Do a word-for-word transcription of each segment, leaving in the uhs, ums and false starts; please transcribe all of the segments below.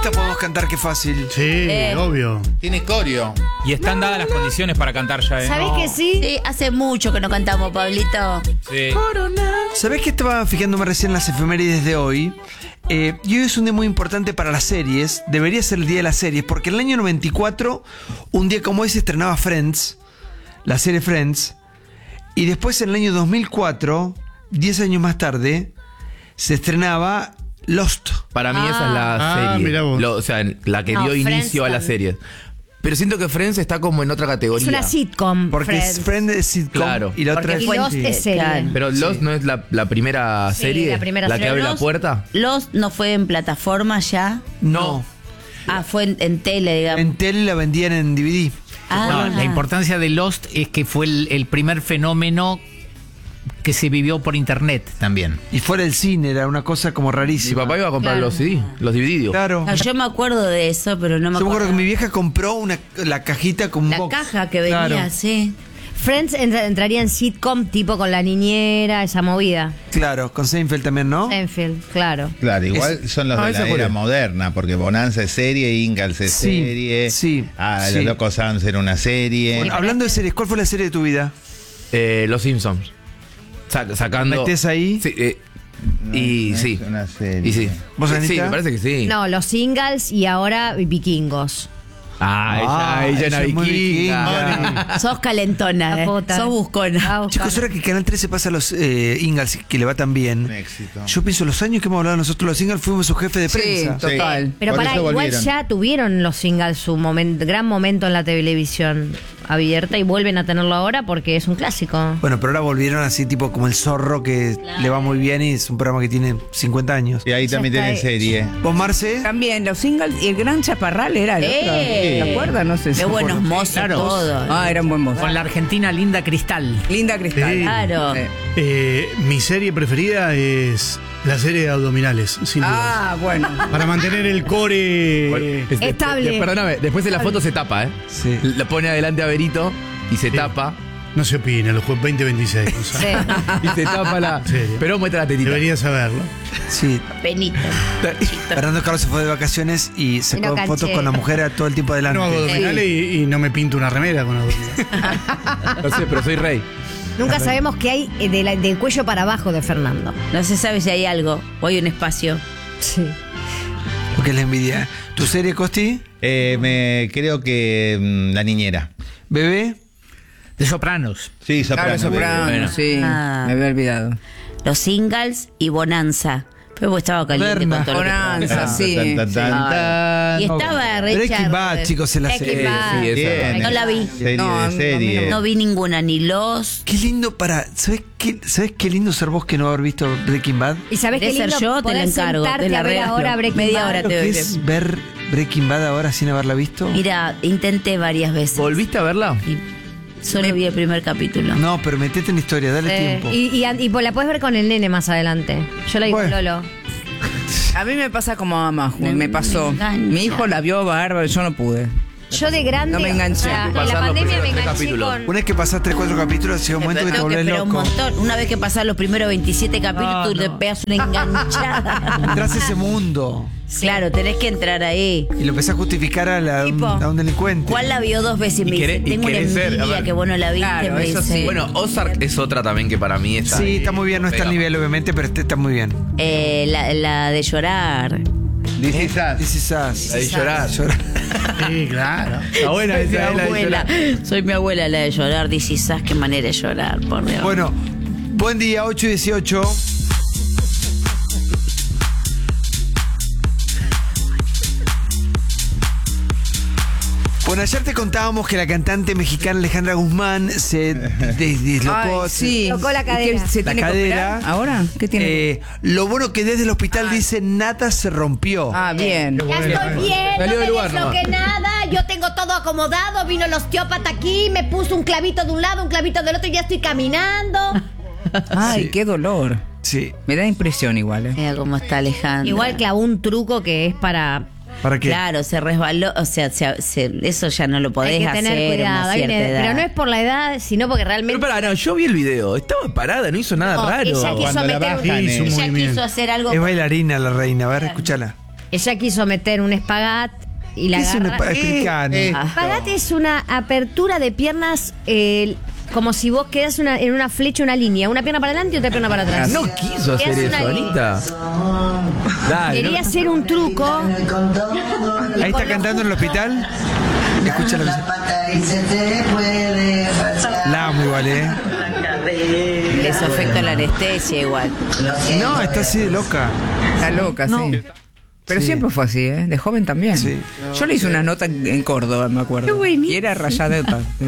esta podemos cantar, qué fácil. Sí, Eh. obvio. Tiene coreo. Y están dadas las condiciones para cantar ya, ¿eh? ¿Sabés que sí? Sí, hace mucho que no cantamos, Pablito. Sí. ¿Sabés que estaba fijándome recién en las efemérides de hoy? Eh, y hoy es un día muy importante para las series. Debería ser el día de las series, porque en el año noventa y cuatro, un día como hoy, se estrenaba Friends, la serie Friends. Y después, en el año dos mil cuatro, diez años más tarde, se estrenaba Lost. Para mí esa es la Ah, serie. mirá vos. Lo- o sea, la que No, dio Friends inicio a la también. serie. Pero siento que Friends está como en otra categoría. Es una sitcom. Porque Friends. es Friends es sitcom Claro. y la Porque otra es... Y Lost sí. es serie. Claro. Pero Lost no es la, la primera Sí, serie. la primera que serie. abre la Lost- puerta. Lost no fue en plataforma ya. No, Ah, fue en, en tele, digamos. en tele la vendían en D V D. Ah, No, la importancia de Lost es que fue el, el primer fenómeno que se vivió por internet también. Y fuera del cine, era una cosa como Mi rarísima. papá iba a comprar Claro. los C D, los D V D. Claro. Ah, yo me acuerdo de eso, pero no me Yo me acuerdo. acuerdo que mi vieja compró una, la cajita con un La box. caja que venía, Claro. sí. Friends entra- entraría en sitcom tipo con la niñera, esa movida. Claro, con Seinfeld también, ¿no? Seinfeld, claro. Claro, igual son los Ah, de esa la fue era la- moderna, porque Bonanza es serie, Ingalls es Sí, serie. sí, Ah, sí. Los Locos Adams era una serie. Bueno, hablando de series, ¿cuál fue la serie de tu vida? Eh, los Simpsons. Sa- sacando. ¿Metés ahí? Sí, eh, No, y no sí. es una serie. Y sí. ¿Vos, sí, Anita? me parece que sí. No, los singles y ahora vikingos. Ah, ella, Ah, ella ella era es muy vikinga. vikinga. Sos calentona, La eh. puta. Sos buscona. Ah, buscando. Chicos, ahora que Canal trece pasa a los eh, Ingalls, que le va tan bien. Un éxito. Yo pienso, los años que hemos hablado nosotros los Ingalls, fuimos su jefe de prensa. Sí. Total. Pero Por para eso igual volvieron. ya tuvieron los singles su momento, gran momento en la televisión abierta y vuelven a tenerlo ahora porque es un clásico. Bueno, pero ahora volvieron así, tipo como el zorro, que le va muy bien y es un programa que tiene cincuenta años. Y ahí Ya también está tienen hecho. serie. ¿Vos, Marce? También, los singles y el gran chaparral era el otro. Eh. ¿Te acuerdas? No sé si Qué buenos acuerdo. mozos Claro. todos. Ah, era un buen mozo. Con la argentina Linda Cristal. Linda Cristal. Sí. Claro. Sí. Eh, mi serie preferida es la serie de abdominales, sin duda. Ah, bueno. Para mantener el core. Bueno, es- de- Estable. de- perdóname, después de la foto se tapa, ¿eh? Sí. La pone adelante a Berito y se Sí. tapa. No se opina, los juegos veinte veintiséis. o sea, Sí. Y se tapa la. ¿En serio? Pero muestra la tetita. Debería saberlo. Sí. Penito. Fernando Carlos se fue de vacaciones y Y sacó no canché. fotos con la mujer a todo el tiempo adelante. No hago abdominales y, y no me pinto una remera con abdominales. No sé, pero soy rey. Nunca sabemos qué hay eh, de la- del cuello para abajo de Fernando. No se sabe si hay algo o hay un espacio. Sí. Porque es la envidia. ¿Tu serie, Costi? Eh, me creo que mm, La Niñera. ¿Bebé? De Sopranos. Sí, Soprano. Claro, Soprano, Bueno. sí. Ah. Me había olvidado. Los singles y Bonanza. Pero vos estaba caliente Berna. con todo lo que Bonanza, Tan, sí. tan, tan, sí. tan, tan. Y estaba Richard. Breaking Bad, chicos, en la Breaking serie. Bad. Sí, esa. Bien. No la vi. Serie No, a de mí- a mí serie. No vi ninguna, ni los. Qué lindo para... ¿Sabes qué, ¿Sabes qué lindo ser vos que no haber visto Breaking Bad? ¿Y sabés qué ¿Querés ser lindo yo? Te poder la encargo, sentarte te la a ver regalo. ahora Breaking Media Bad? hora Lo te que doy. es ver Breaking Bad ahora sin haberla visto. Mira, intenté varias veces. ¿Volviste a verla? Y solo vi el primer capítulo. No, pero metete en la historia, dale Eh, tiempo. y, y, y la puedes ver con el nene más adelante. Yo la digo Bueno. Lolo. A mí me pasa como a Maju, Me- me pasó. me engancha. Mi hijo la vio bárbaro, yo no pude. Yo de grande. No me enganché. o sea, en Pasar la los pandemia me primeros tres enganché capítulos. con. Una vez que pasás tres, cuatro capítulos, llega un momento que te Tengo que volvés esperar un loco. montón. Una vez que pasás los primeros veintisiete capítulos, tú te pegas una enganchada. Entrás a ese mundo Claro, tenés que entrar ahí. y lo empezás a justificar a, la- Tipo, a un delincuente. ¿Cuál la vio dos veces? Y me Y querés- dice, y tengo una querés ser, a envidia ver. que vos no la viste. Claro, me eso dice. sí. Bueno, Ozark es otra también que para mí está. Sí, está muy bien, no está al Pega. nivel obviamente, pero está, está muy bien. Eh, la, la de llorar. This is us. This is us. La de llorar. Llorar. Sí, claro. Está buena Soy mi esa, es la de abuela. llorar. Soy mi abuela, la de llorar. Dice, ¿sabes qué manera de llorar? Por Dios. Bueno, buen día, ocho y dieciocho. Bueno, ayer te contábamos que la cantante mexicana Alejandra Guzmán se des- dislocó. Ay, se- sí. Tocó la ¿Y cadera. qué, ¿Se La tiene que cadera. operar ahora? ¿Qué tiene? Eh, lo bueno que desde el hospital dice nada se rompió. ah, bien. Ya estoy bien, Salió no del me lugar desloqué nomás. nada, yo tengo todo acomodado, vino el osteópata aquí, me puso un clavito de un lado, un clavito del otro y ya estoy caminando. Ay, Sí. qué dolor. Sí. Me da impresión igual, ¿eh? Mira cómo está Alejandra. Igual clavó un truco que es para... ¿Para qué? Claro, se resbaló. O sea, se- se- eso ya no lo podés Hay que hacer. tener a cuidado, una hay que cierta tener- edad. pero no es por la edad, sino porque realmente... Pero pará, no, yo vi el video. Estaba parada, no hizo nada No, raro. ella quiso Cuando la meter bajan, un- Hizo un Ella movimiento. quiso hacer algo. Es bailarina la reina, a ver, escúchala. Ella quiso meter un espagat y la ¿Qué es un agarra. espa- explicanos? Eh, Espagat es una apertura de piernas eh, como si vos quedas una, en una flecha, una línea, una pierna para adelante y otra pierna para atrás. No quiso hacer Quedas eso, una línea. Anita. Dale. Quería hacer un truco. Ahí está cantando en el hospital. Escucha la La amo igual, ¿eh? Les afecta la anestesia igual. No, está así de loca. Está loca, sí. Pero Sí. siempre fue así, ¿eh? De joven también. Sí. Yo le hice una nota en en Córdoba, me acuerdo. Y era rayadeta. Sí.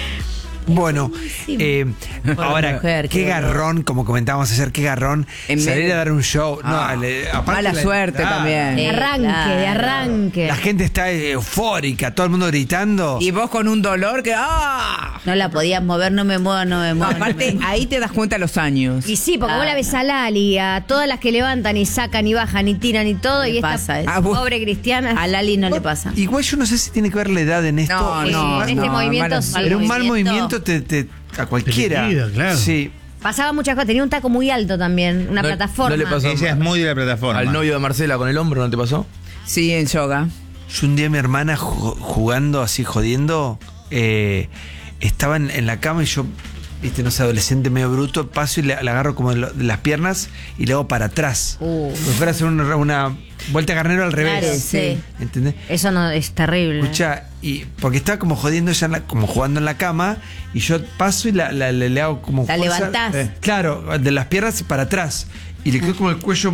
Bueno, eh, ahora, mujer, qué qué garrón, como comentábamos ayer, qué garrón En salir medio- a dar un show. Ah, no, le- aparte Mala la- suerte ah, también. De arranque, de Claro. arranque. La gente está eufórica, todo el mundo gritando. Y vos con un dolor que. ¡Ah! No la podías mover, no me muevo, no me No, muevo. aparte, ahí te das cuenta los años. Y sí, porque vos la ves a Lali, a todas las que levantan y sacan y bajan y tiran y todo, Le y esta pasa eso. Ah, vos- pobre cristiana. A Lali no le pasa. Igual yo no sé si tiene que ver la edad en esto. No, eh, no, en este no, movimiento mala- sí. Pero un mal movimiento. movimiento te, te- a cualquiera. Te liquida, claro. Sí. Pasaba muchas cosas, tenía un taco muy alto también, una No- plataforma. no le pasó. Ella es muy de la plataforma. Al novio de Marcela con el hombro, ¿no te pasó? Sí, en yoga. Yo un día mi hermana ju- jugando así, jodiendo, eh, estaba en, en la cama y yo, viste, no sé, adolescente medio bruto, paso y le, le agarro como de, lo- de las piernas y le hago para atrás. Uh. Como si fuera a hacer una, una vuelta carnero al revés. Claro, sí. ¿Entendés? Eso no es terrible. Escucha, y porque estaba como jodiendo ella, en la- como jugando en la cama, y yo paso y la, la- le, le hago como. La levantás. Eh, claro, de las piernas para atrás. Y le quedó como el cuello.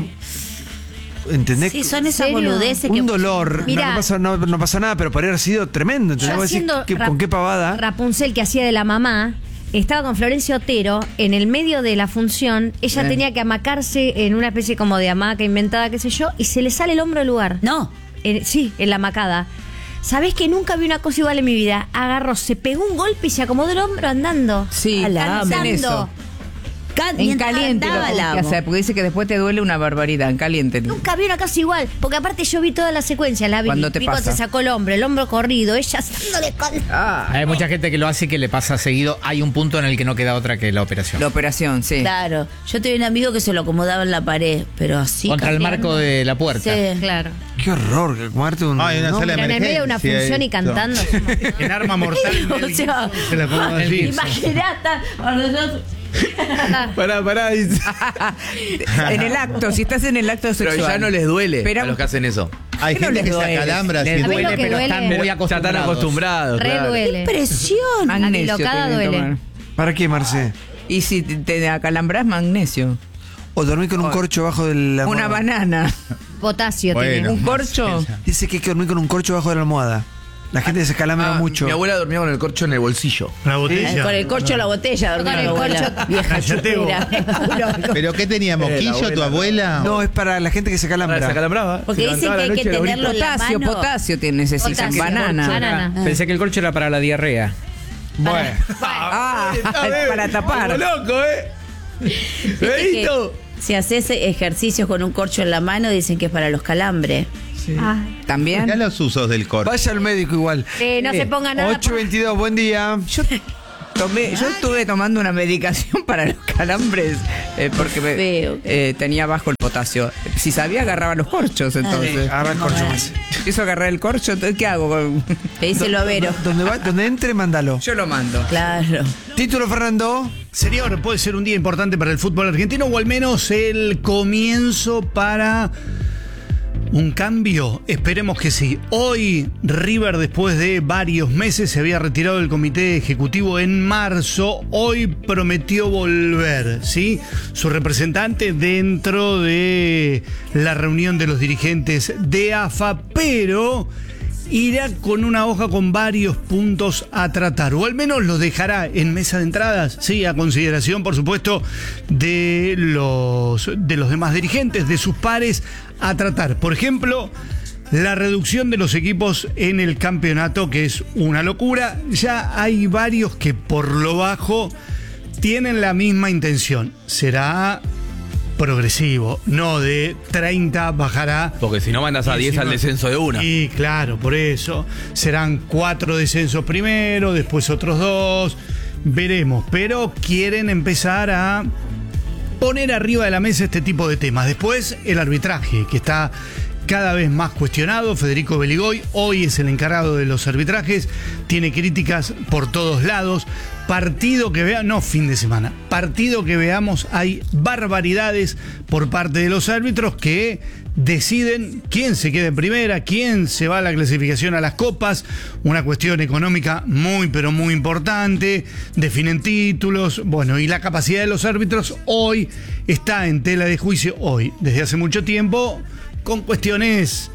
¿Entendés? Sí, son esas ¿En serio? boludeces que. Un dolor. Mirá. no, no, pasó, no, no pasó nada, pero podría haber sido tremendo. Yo ¿Entendés? Vos decís, haciendo ¿qué- Rap- ¿con qué pavada? Rapunzel que hacía de la mamá, estaba con Florencia Otero en el medio de la función. Ella Eh. tenía que amacarse en una especie como de hamaca inventada, qué sé yo, y se le sale el hombro del lugar. No. En- sí, en la hamacada. ¿Sabés que nunca vi una cosa igual en mi vida? Agarró, se pegó un golpe y se acomodó el hombro andando. Sí, A la hacen Cantando. eso. Ca- En mientras caliente lo andaba, tenés la que amo. hacer, porque dice que después te duele una barbaridad. En caliente. Nunca vi una cosa igual, porque aparte yo vi toda la secuencia, la vi. ¿Cuándo te vi cuando pasa? se sacó el hombro, el hombro corrido, ella dándole con... Ah, Hay mucha gente que lo hace y que le pasa seguido. Hay un punto en el que no queda otra que la operación. la operación, sí. Claro. Yo tenía un amigo que se lo acomodaba en la pared, pero así. Contra el cambiando. marco de la puerta. Sí. Claro. Qué horror, que comerte un. Ay, una no, sala de Pero en el medio de una emergencia, función y esto. cantando. En arma mortal. O sea, se la acomoda así. Imaginata. Pará, pará. dice. En el acto, si estás en el acto Pero sexual. ya no les duele Pero- a los que hacen eso. Hay ¿Qué no gente les que se duele? acalambra Les haciendo- A mí lo duele, que pero duele- están muy Ya están acostumbrados. acostumbrados. Re claro. duele. Presión. Magnesio Adilocada tienen que duele. tomar. ¿Para qué, Marce? Y si te, te acalambras, magnesio. O dormir con un corcho bajo de la Una almohada. banana. Potasio Bueno. tiene. Un corcho. Dice que hay que dormir con un corcho bajo de la almohada. La gente se calambra Ah, mucho. Mi abuela dormía con el corcho en el bolsillo. La botella. Con el corcho de la botella, dormía Con el mi abuela. corcho. Vieja Cállate vos. chupera. ¿Pero qué tenía? Eh, la ¿Moquillo abuela, tu abuela? No, es para la gente que se calambra. Se acalambraba. Porque se dicen levantaba que hay la que noche, la tenerlo en la Potasio, mano. potasio te necesitan. Potasio. Banana. Banana. Pensé que el corcho era para la diarrea. Bueno. Ah, para tapar. Como loco, ¿eh? Viste que ¿Veito? si haces ejercicios con un corcho en la mano, dicen que es para los calambres. Ah. También. Mirá los usos del corcho. Vaya al médico igual. Eh, no se ponga nada. ocho veintidós, buen día. Yo tomé, yo estuve tomando una medicación para los calambres eh, porque me, Feo. eh, tenía bajo el potasio. Si sabía, agarraba los corchos entonces. Agarra el corcho más. Empiezo a agarrar el corcho, entonces ¿qué hago? con- Te dice lo avero. Donde, va, donde entre, mándalo. Yo lo mando. Claro. Título, Fernando. Señor, puede ser un día importante para el fútbol argentino o al menos el comienzo para un cambio. Esperemos que sí. Hoy River, después de varios meses, se había retirado del comité ejecutivo en marzo. Hoy prometió volver, ¿sí? Su representante dentro de la reunión de los dirigentes de A F A, pero irá con una hoja con varios puntos a tratar, o al menos los dejará en mesa de entradas, sí, a consideración, por supuesto, de los, de los demás dirigentes, de sus pares, a tratar. Por ejemplo, la reducción de los equipos en el campeonato, que es una locura. Ya hay varios que por lo bajo tienen la misma intención. Será progresivo, no de treinta bajará. Porque si no mandas a diez al descenso de una. Y claro, por eso serán cuatro descensos primero, después otros dos, veremos, pero quieren empezar a poner arriba de la mesa este tipo de temas. Después el arbitraje, que está cada vez más cuestionado. Federico Beligoy hoy es el encargado de los arbitrajes, tiene críticas por todos lados. Partido que veamos, no fin de semana, partido que veamos, hay barbaridades por parte de los árbitros que deciden quién se queda en primera, quién se va a la clasificación a las copas, una cuestión económica muy pero muy importante, definen títulos, bueno, y la capacidad de los árbitros hoy está en tela de juicio, hoy, desde hace mucho tiempo, con cuestiones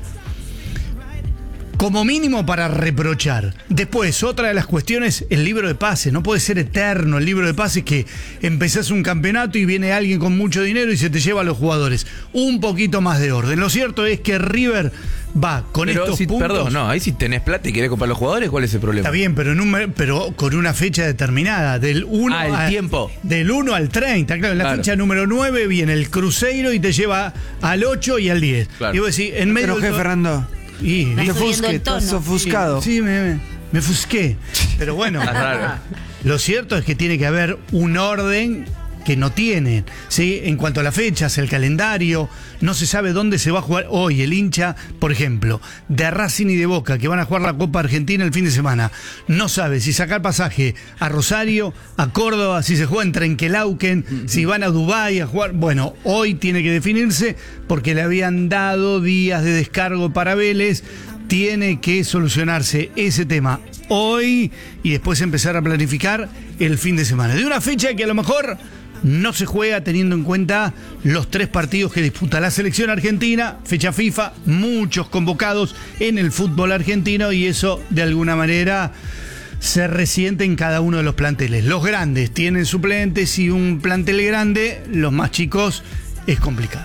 como mínimo para reprochar. Después, otra de las cuestiones, el libro de pases. No puede ser eterno el libro de pases que empezás un campeonato y viene alguien con mucho dinero y se te lleva a los jugadores. Un poquito más de orden. Lo cierto es que River va con Pero estos si, puntos. perdón, no, ahí si tenés plata y querés comprar los jugadores, ¿cuál es el problema? Está bien, pero, en un, pero con una fecha determinada, del uno Ah, el a- tiempo. Del uno al treinta, claro, en la Claro. fecha número nueve viene el Cruzeiro y te lleva al ocho y al diez. Claro. Y vos decís, en medio Pero del jefe to- Fernando, y, Está ¿viste? subiendo ofusque, el tono. estás ofuscado. Sí, me, me, me fusqué. Pero bueno, Está raro. lo cierto es que tiene que haber un orden que no tienen, ¿sí? En cuanto a las fechas, el calendario, no se sabe dónde se va a jugar hoy. El hincha, por ejemplo, de Racing y de Boca, que van a jugar la Copa Argentina el fin de semana, no sabe si sacar pasaje a Rosario, a Córdoba, si se juega en Trenquelauquen, si van a Dubái a jugar. Bueno, hoy tiene que definirse porque le habían dado días de descargo para Vélez. Tiene que solucionarse ese tema hoy y después empezar a planificar el fin de semana. De una fecha que a lo mejor no se juega teniendo en cuenta los tres partidos que disputa la selección argentina, fecha FIFA, muchos convocados en el fútbol argentino y eso de alguna manera se resiente en cada uno de los planteles. Los grandes tienen suplentes y un plantel grande, los más chicos es complicado.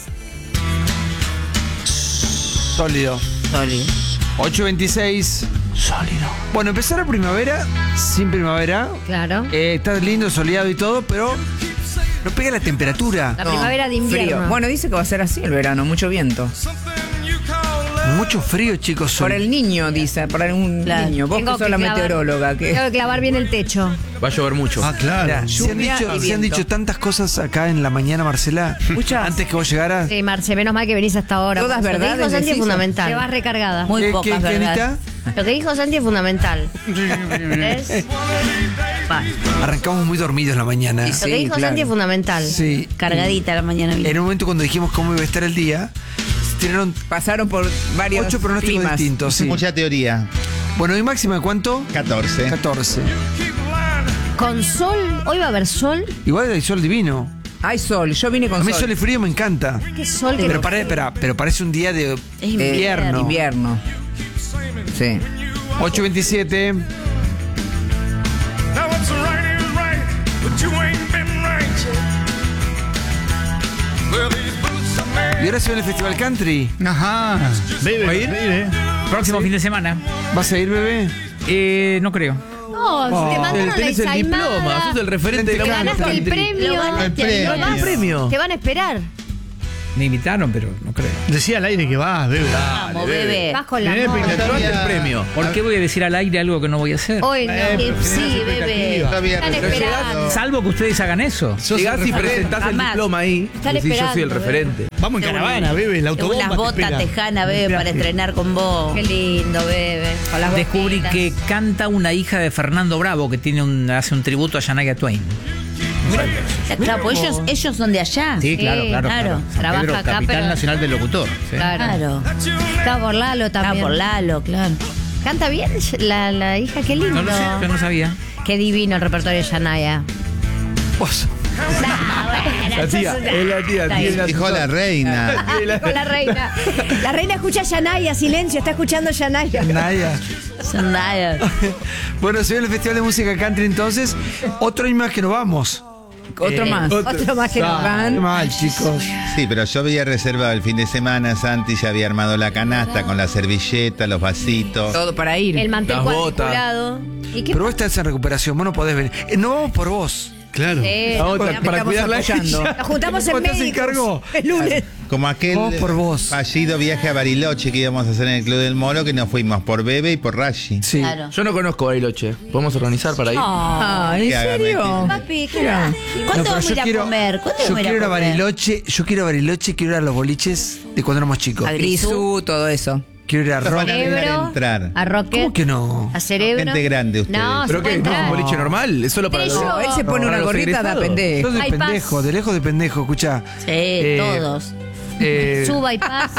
Sólido. Sólido. ocho veintiséis. Sólido. Bueno, empezó la primavera, sin primavera. Claro. Eh, está lindo, soleado y todo, pero no pega la temperatura. La primavera de invierno. Frío. Bueno, dice que va a ser así el verano, mucho viento. Mucho frío, chicos. Por hoy. el niño, dice, por un Claro. niño. Vos Tengo que sos que la clavar- meteoróloga. Que... Tengo que clavar bien el techo. Va a llover mucho. Ah, claro. Mirá, se han, lluvia dicho, y se han viento. dicho tantas cosas acá en la mañana, Marcela. Muchas. Antes que vos llegaras. Sí, Marce, menos mal que venís hasta ahora. Todas Lo que verdades, dijo Santi decís. es fundamental. Te vas recargada. Muy ¿Qué- pocas, qué- qué, ¿verdad? Anita? Lo que dijo Santi es fundamental. ¿Ves? Va. Arrancamos muy dormidos en la mañana. Y Lo sí, que dijo claro. Santi es fundamental. Sí. Cargadita la mañana. En un momento cuando dijimos cómo iba a estar el día, se tiraron Pasaron por varios ocho pronósticos climas. distintos. Sí. Mucha teoría. Bueno, ¿y máxima de cuánto? catorce. catorce. Con sol, hoy va a haber sol. Igual hay sol divino. Hay sol, yo vine A con mí sol. sol y frío me encanta. Qué sol que Pero, pare- espera, pero parece un día de Es Eh, invierno. Invierno. Sí. ocho veintisiete. Y ahora se ve el Festival Country. Ajá. Bebe, ¿Va a ir? bebe. Próximo fin de semana. ¿Vas a ir, bebé? Eh, no creo. No, te mandaron la Tenés el diploma, ensaimada. sos el referente de la Te música ganaste el country. premio. Lo ganaste, El premio. Lo vas- ¿Qué premio? Te van a esperar. Me invitaron, pero no creo. Decía al aire que vas, bebe. Vamos, bebé. Vas con la Tenés moda. pinta- Llevaste el premio. ¿Por qué voy a decir al aire algo que no voy a hacer? Hoy no. Eh, pero sí, tenés bebé. expectativa. Todavía Están no. esperando. Salvo que ustedes hagan eso. Llegás y presentás el Jamás. diploma ahí. Están Decís, yo soy el esperando, referente. Vamos en caravana, bebe. La Tengo autobomba unas te botas espera. tejanas, bebé, para estrenar con vos. Qué lindo, bebé. Con las Descubrí botitas. que canta una hija de Fernando Bravo que tiene un, hace un tributo a Shania Twain. Claro, pues ellos, ellos son de allá. Sí, claro, claro. claro. claro. San Trabaja Pedro, acá, capital pero- nacional del locutor. sí. Claro. Claro. Está por Lalo Ah, también. por Lalo, claro. Canta bien la, la hija, qué lindo. No lo sé, yo no sabía. Qué divino el repertorio de Shania. Vos. La tía, es la tía, tiene la- Dijo la reina. Con la reina. La reina escucha a Shania, silencio, está escuchando a Shania. Naya. Son nada. Bueno, se ve el Festival de Música Country entonces. Otro año más que nos vamos. Otro más. Otro más que nos Qué van. mal, chicos. Sí, pero yo había reservado el fin de semana, Santi ya había armado la canasta con la servilleta, los vasitos. Todo para ir. El mantel Las botas. cuadriculado. ¿Y qué Pero vos estás en recuperación, vos no podés venir. Eh, no vamos por vos. Claro. Eh, La otra, Te para estamos cuidarla a apoyando. ella. Nos juntamos en ¿Cuánto se médicos encargó? el lunes. Como aquel Vos por vos. fallido viaje a Bariloche que íbamos a hacer en el Club del Moro, que nos fuimos por Bebe y por Rashi. Sí. Claro. Yo no conozco Bariloche. ¿Podemos organizar para ir? Ah, ¿en Que haga serio? Papi, ¿qué Mira. va? No, ¿Cuándo pero vamos a yo ir a quiero- comer? ¿Cuándo Yo vamos a ir quiero ir a a comer? Bariloche, yo quiero ir a Bariloche, quiero ir a los boliches de cuando éramos chicos. A Grisú, todo eso. Quiero ir a Nos van Rock. a dejar Cerebro, entrar. a Rocket, ¿Cómo que no? a Cerebro. Gente grande ustedes. No, ¿Pero se puede qué? ¿No es un entrar. boliche normal? ¿Es solo para Pero los... yo- No, él se pone para una los gorrita, da egresados? pendejo. Sos de Bypass. pendejo, de lejos de pendejo, escuchá. Sí, Eh, todos. Eh, Suba y paz.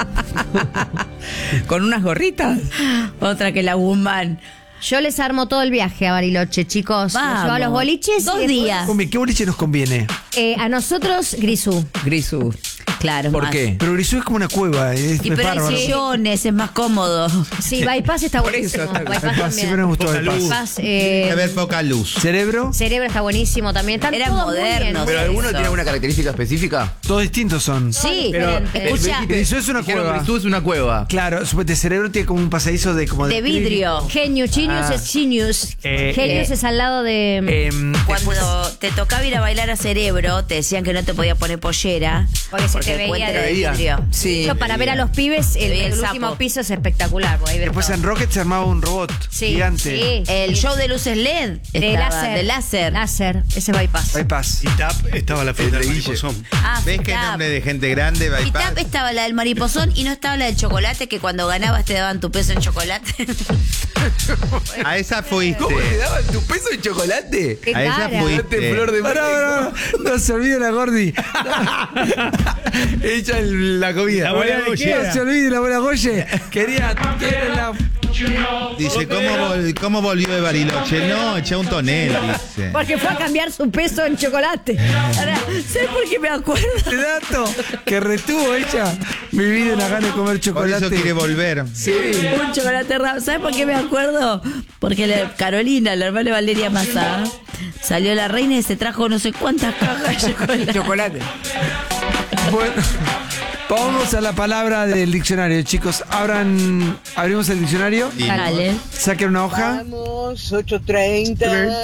¿Con unas gorritas? Otra que la Woman. Yo les armo todo el viaje a Bariloche, chicos. Los Vamos. llevo a los boliches. Dos y después, días. Hombre, ¿qué boliche nos conviene? eh, a nosotros, Grisú. Grisú. Claro, ¿Por más. qué? Pero Grisú es como una cueva, es, Y es pero hay bárbaro. sillones, es más cómodo. Sí, Bypass está Por eso buenísimo. está- Bypass Bypass, siempre me también. gustó Poca Bypass. luz. Bypass, Tiene que eh, haber poca luz. Cerebro, Cerebro está buenísimo también. Están Era todos muy moderno, bien. ¿Pero Eso. alguno tiene alguna característica específica? todos distintos son. Sí, Pero diferente. el Escucha. Bequite- Grisú es una dijeron cueva. Grisú es una cueva. Claro, de Cerebro tiene como un pasadizo de como De vidrio. Genius, Genius Ah. es Genius. Eh, Genius eh, es al lado de. Em, Cuando te tocaba ir a bailar a Cerebro, te decían que no te podía poner pollera. Porque se te el veía puente de- de vidrio. Sí. Yo, para ver a los pibes, el, veía el el sapo. último piso es espectacular. porque ahí ves después todo. en Rocket se armaba un robot Sí, gigante. sí. El show de luces L E D. de estaba, láser. De láser. Láser, ese Bypass. Bypass. Y Tap estaba la fiesta El del de Guille. mariposón. Ah, ¿Ves qué Tap. nombre de gente grande? Y Bypass. Tap estaba la del mariposón y no estaba la del chocolate, que cuando ganabas te daban tu peso en chocolate. A esa fuiste. daban tu peso de chocolate? Qué A esa cara. fuiste. Flor de Pará, pará, pará. No se olvide la Gordi. Echa el- la comida. La buena No se olvide la buena Goye. Quería. quiere la- Dice, ¿cómo, vol- ¿cómo volvió de Bariloche? No, echa un tonel, dice. Porque fue a cambiar su peso en chocolate. Ahora, ¿sabes por qué me acuerdo? Este dato que retuvo ella mi vida en la gana de comer Por chocolate. eso quiere volver. Un chocolate raro. ¿Sabes por qué me acuerdo? Porque la Carolina, la hermana de Valeria Massa, salió la reina y se trajo no sé cuántas cajas de chocolate. Chocolate. Bueno, vamos a la palabra del diccionario, chicos. Abran, abrimos el diccionario. Y- Dale. Saquen una hoja. Vamos, ocho treinta.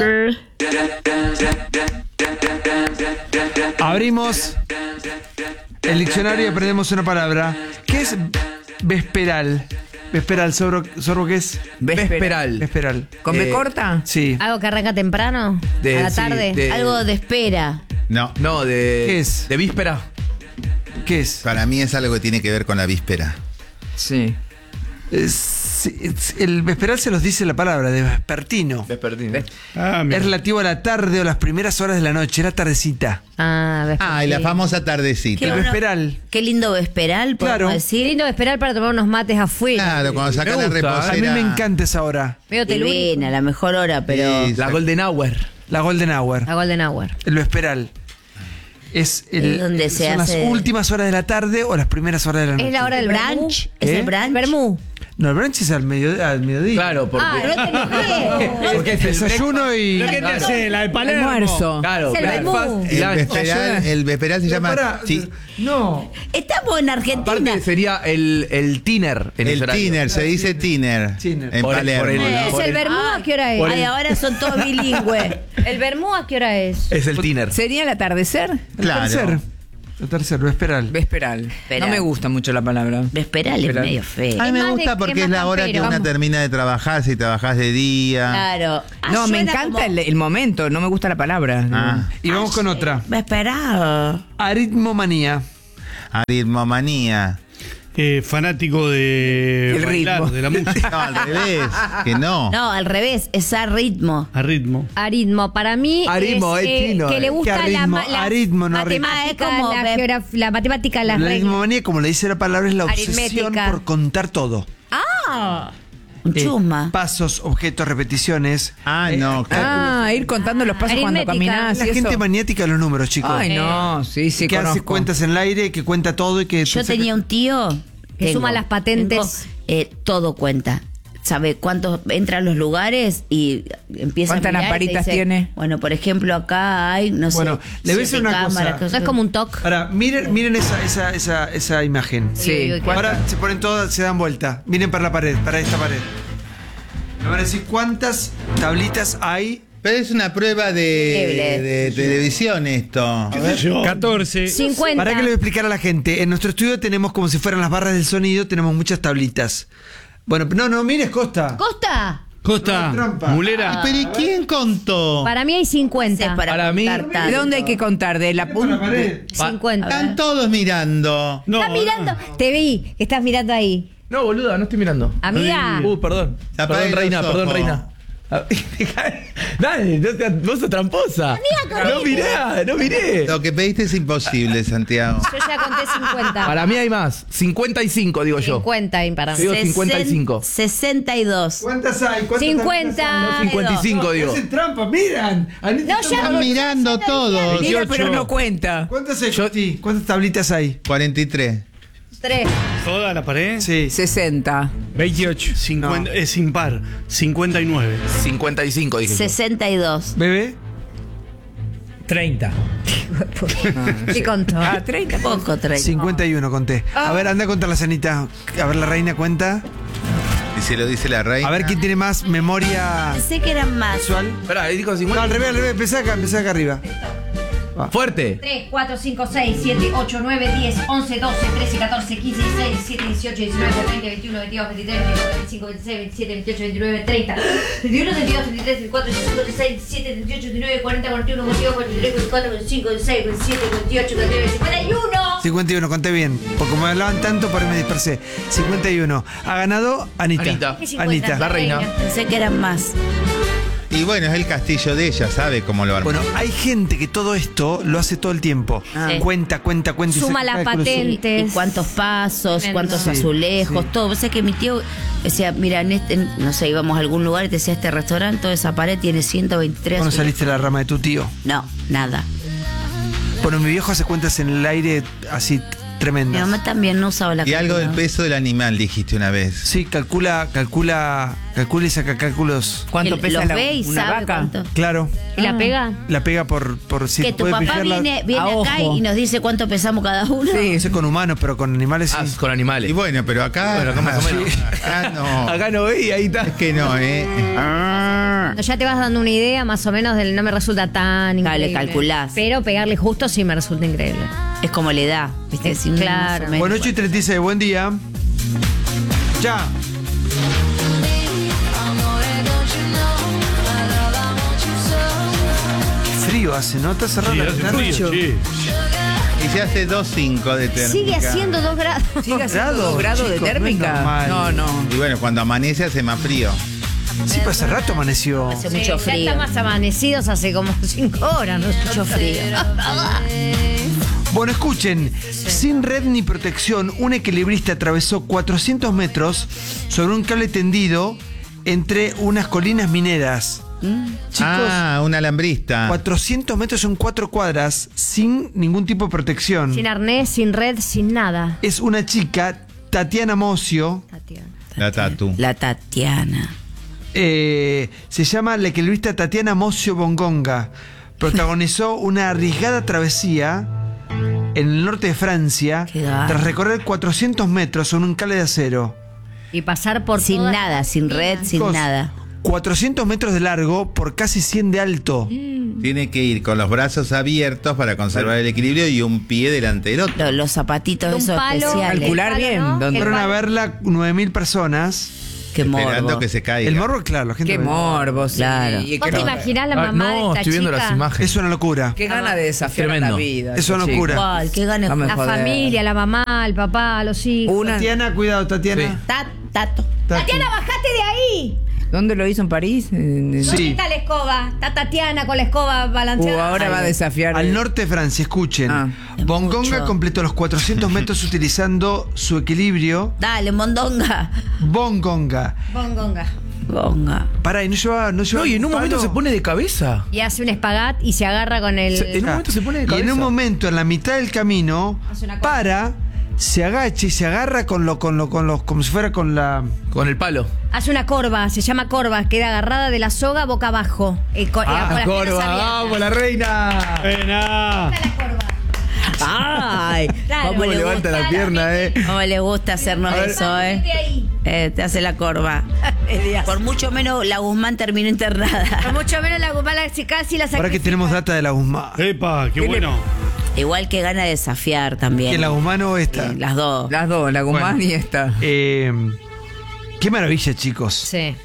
Abrimos el diccionario y aprendemos una palabra. ¿Qué es vesperal? Vesperal, ¿sorbo, sorbo qué es? Vesperal. Vesperal. ¿Con B Eh, corta? Sí. Algo que arranca temprano. De- a la sí, tarde. de- Algo de espera. No, No, de. ¿Qué es? De víspera. ¿Qué es? para mí es algo que tiene que ver con la víspera. Sí. Es- es- el vesperal se los dice la palabra, de vespertino. Vespertino. Ah, Es mira. relativo a la tarde o las primeras horas de la noche, la tardecita. Ah, ves. Ah, y la sí. famosa tardecita. Qué El bueno. vesperal. Qué lindo vesperal, podemos Claro. Sí, decir. lindo esperar para tomar unos mates afuera. Claro, cuando sacas la Me gusta. reposera. A mí me encanta esa hora. Medio telúrico. Divina, la mejor hora, pero. Sí. La Golden Hour. La Golden Hour. La Golden Hour. El vesperal. Es, el, Es donde se son hace- las últimas horas de la tarde o las primeras horas de la noche. Es la hora del brunch. vermú. ¿Es ¿Eh? el brunch? Vermú. No, el brunch es al, medio, al mediodía. Claro, porque. Ah, no te enojes. porque es el Desayuno y. ¿Pero qué te hace? La de Palermo. Almuerzo. Claro, Es el claro. vermú. Y El la- vesperal, el vesperal se llama. Pará, Sí, No. Estamos en Argentina. Aparte sería el, el tiner en ese el horario. tiner, se dice tiner. Tiner. En Por el- Palermo. por el- ¿Es por el el- vermú a qué hora es? Ay, ahora son todos bilingües. ¿El vermú a qué hora es? Es el tiner. ¿Sería el atardecer? El Claro. tercer. El tercer, vesperal. Vesperal. Vesperal. No me gusta mucho la palabra. Vesperal es Vesperal. medio feo. A mí me Es más gusta de- porque es es más la hora que campero. una termina de trabajar, si trabajás de día. Claro. Ah, No, me suena encanta como- el, el momento, no me gusta la palabra. Ah, Y vamos con otra. Vesperado. Aritmomanía. aritmomanía. Eh, fanático de El bailar, ritmo. de la música. No, al revés, que no. No, al revés, es a ritmo. A ritmo. Aritmo. Para mí Aritmo, es es eh, chino, que eh. le gusta ¿Qué la, aritmo? ma- la Aritmo, no ritmo. matemática, Ah, es como la, ve- geograf- la matemática, las La reglas. aritmomanía, como le dice la palabra, es la obsesión Aritmética. por contar todo. Un Eh, chusma. pasos, objetos, repeticiones. Ah, no, claro. Ah, ir contando los pasos cuando Aritmética. caminás La y gente eso. maniática de los números, chicos. Ay, no, sí, sí, que hace conozco. cuentas en el aire, que cuenta todo y que... Yo tenía un tío Que suma las patentes. tengo, eh, todo cuenta. Sabe cuántos entran a los lugares y empieza a ¿Cuántas mirar y te lamparitas dice, tiene? Bueno, por ejemplo, acá hay, no Bueno, sé, le voy a decir siete una cámaras, cosa. cosas. No es como un toc. Ahora, miren, miren esa, esa, esa, esa imagen. Sí. Uy, uy, uy, Ahora se ponen todas, se dan vuelta. Miren para la pared, para esta pared. Me van a decir cuántas tablitas hay Pero es una prueba de, Terrible. de televisión esto. catorce. cincuenta. Para que le voy a explicar a la gente. En nuestro estudio tenemos como si fueran las barras del sonido, tenemos muchas tablitas. Bueno, no, no, mires, Costa. ¿Costa? Costa, No, trampa. mulera. ¿Pero y quién contó? Para mí hay cincuenta. Para, Para mí- contar ¿De tanto. dónde hay que contar? ¿De la Por la punta? pared. cincuenta. Están todos mirando. No, ¿Estás mirando? Te vi, que estás mirando ahí. No, boluda, no estoy mirando. Amiga. Uh, perdón. Apague Perdón, los reina, ojos. perdón, reina. Ah, Dale, no te, vos sos tramposa. No miré, no miré. Lo que pediste es imposible, Santiago. Yo ya conté cincuenta. Para mí hay más. cincuenta y cinco, digo yo. cincuenta hay para mí. Digo cincuenta y cinco. sesenta y dos. ¿Cuántas hay? ¿Cuántas cincuenta. No, cincuenta y cinco, digo. Hacen trampa, miran. Anita, No, ya- Están mirando todos. Mira, pero no cuenta. ¿Cuántas hay? Sí, ¿cuántas tablitas hay? cuarenta y tres. Tres. ¿Toda la pared? Sí. sesenta. veintiocho. cincuenta, Es impar. cincuenta y nueve. cincuenta y cinco, dije yo. sesenta y dos. ¿Bebé? treinta. ¿Qué contó? Ah, treinta. Poco treinta. cincuenta y uno conté. A ver, anda a contar la cenita. A ver, la reina cuenta. Y se lo dice la reina. A ver quién tiene más memoria Pensé que eran más. visual. Esperá, ahí dijo No, cincuenta. al revés, al revés. Empezá acá, empezá acá arriba. Fuerte. tres, cuatro, cinco, seis, siete, ocho, nueve, diez, once, doce, trece, catorce, quince, dieciséis, diecisiete, dieciocho, diecinueve, veinte, veintiuno, veintidós, veintitrés, veinticuatro, veinticinco, veintiséis, veintisiete, veintiocho, veintinueve, treinta, veintiuno, veintidós, veintitrés, veinticuatro, veinticinco, veintiséis, veintisiete, veintiocho, veintinueve, cuarenta, cuarenta y uno, veintidós, veintitrés, veinticuatro, veinticinco, veintiséis, veintisiete, veintiocho, veintinueve, cincuenta y uno. cincuenta y uno, conté bien. Porque como me hablaban tanto, por ahí me dispersé. cincuenta y uno. Ha ganado Anita. Anita. ¿Qué cincuenta? Anita. La reina. Pensé que eran más. Y bueno, es el castillo de ella, sabe cómo lo armó. Bueno, hay gente que todo esto lo hace todo el tiempo. Ah. Sí. Cuenta, cuenta, cuenta. y Suma saca la cálculos. patente. Y cuántos pasos, Tremendo. cuántos Sí, azulejos, sí. todo. O sea que mi tío decía, mira, en este, en- no sé, íbamos a algún lugar y te decía, este restaurante, toda esa pared tiene ciento veintitrés ¿Cuándo azulejos. saliste de la rama de tu tío? No, nada. Bueno, mi viejo hace cuentas en el aire así Mi tremendas. mamá también no usaba la Y algo del calculadora. peso del animal, dijiste una vez. Sí, calcula, calcula, calcula y saca cálculos. ¿Cuánto Él pesa los la- ve y una sabe vaca? cuánto. Claro. ¿Y la pega? La pega por, por si Que tu puede papá pifiarla. viene, viene a acá ojo. y nos dice cuánto pesamos cada uno. Sí. No sé con humanos, pero con animales sí. Ah, con animales. Y bueno, pero acá. Bueno, acá más o menos. Acá no. Acá no ve y ahí está. Es que no, ¿eh? Cuando ya te vas dando una idea más o menos del no me resulta tan Dale, increíble. calculás. Pero pegarle justo sí me resulta increíble. Es como la edad, ¿viste? Es Si no, claro. más o menos. Bueno, ocho y treinta y seis, buen día. Ya. Frío hace, ¿no? Está cerrado la ventana. Y se hace dos punto cinco de térmica. Sigue haciendo dos grados. ¿Sigue haciendo Grados, dos grados de chicos, no es térmica? normal. No, no. Y bueno, cuando amanece hace más frío. Sí, pero hace rato amaneció. Hace Sí, mucho Ya frío. estamos amanecidos hace como cinco horas, ¿no? Mucho frío. Bueno, escuchen, sin red ni protección, un equilibrista atravesó cuatrocientos metros sobre un cable tendido entre unas colinas mineras. Chicos, Ah, un alambrista. cuatrocientos metros son cuatro cuadras sin ningún tipo de protección. Sin arnés, sin red, sin nada. Es una chica, Tatiana Mocio, Tatiana. La tatu. La Tatiana. eh, se llama la equilibrista Tatiana Mocio Bongonga. Protagonizó una arriesgada travesía en el norte de Francia Qué garra. tras recorrer cuatrocientos metros sobre un cable de acero. Y pasar por Sin todas nada, las sin red, colinas. sin Chicos, nada. cuatrocientos metros de largo por casi cien de alto. Tiene que ir con los brazos abiertos para conservar el equilibrio y un pie delante del otro. Los, los zapatitos Un esos palo, especiales. Calcular el palo, bien, ¿no? ¿dónde? El Fueron a palo. verla nueve mil personas. Qué Esperando morbo. que se caiga. El morbo, claro, la gente Qué ve. morbo, sí. Claro. Y ¿Vos qué, te imaginás la Ah, mamá de no, esta estoy viendo chica? las imágenes. Es una locura. qué gana de desafiar a la Tremendo. vida. Es una ese locura. chico. Igual, qué ganas. No me La joder. familia, la mamá, el papá, los hijos. Una, Tatiana, cuidado, Tatiana. Ta- tato. Tatiana, bajate de ahí. ¿Dónde lo hizo en París? En- en- Sí. ¿Dónde está la escoba? Está Tatiana con la escoba Uh, balanceada. ahora va a desafiar. Al norte de Francia, escuchen. Ah. Bongonga Mucho. completó los cuatrocientos metros utilizando su equilibrio. Dale, mondonga. Bongonga. Bongonga. Bonga. Pará, y no lleva. No, lleva No, y en un palo? momento se pone de cabeza. Y hace un espagat y se agarra con el. Se- en un momento se pone de Y cabeza. en un momento, en la mitad del camino, Hace una cosa. para, se agacha y se agarra con lo, con lo, con los, como si fuera con la. Con el palo. Hace una corva, se llama corva, queda agarrada de la soga boca abajo. Eh, co- eh, con las piernas Corva, abiertas. vamos, la reina. Buena. Está la corva. Ay, Claro. cómo Cómo levanta gusta, la pierna, eh. cómo le gusta hacernos A ver. eso, eh. Vete ahí. Eh, te hace la corva. Por mucho menos la Guzmán terminó internada. Por mucho menos la Guzmán la- casi la Ahora que sacrifica. tenemos data de la Guzmán. Epa, qué bueno. Igual que gana de desafiar también. ¿Que la Guzmán o esta? Eh, las dos. Las dos, la Guzmán Bueno. y esta. Eh, qué maravilla, chicos. Sí.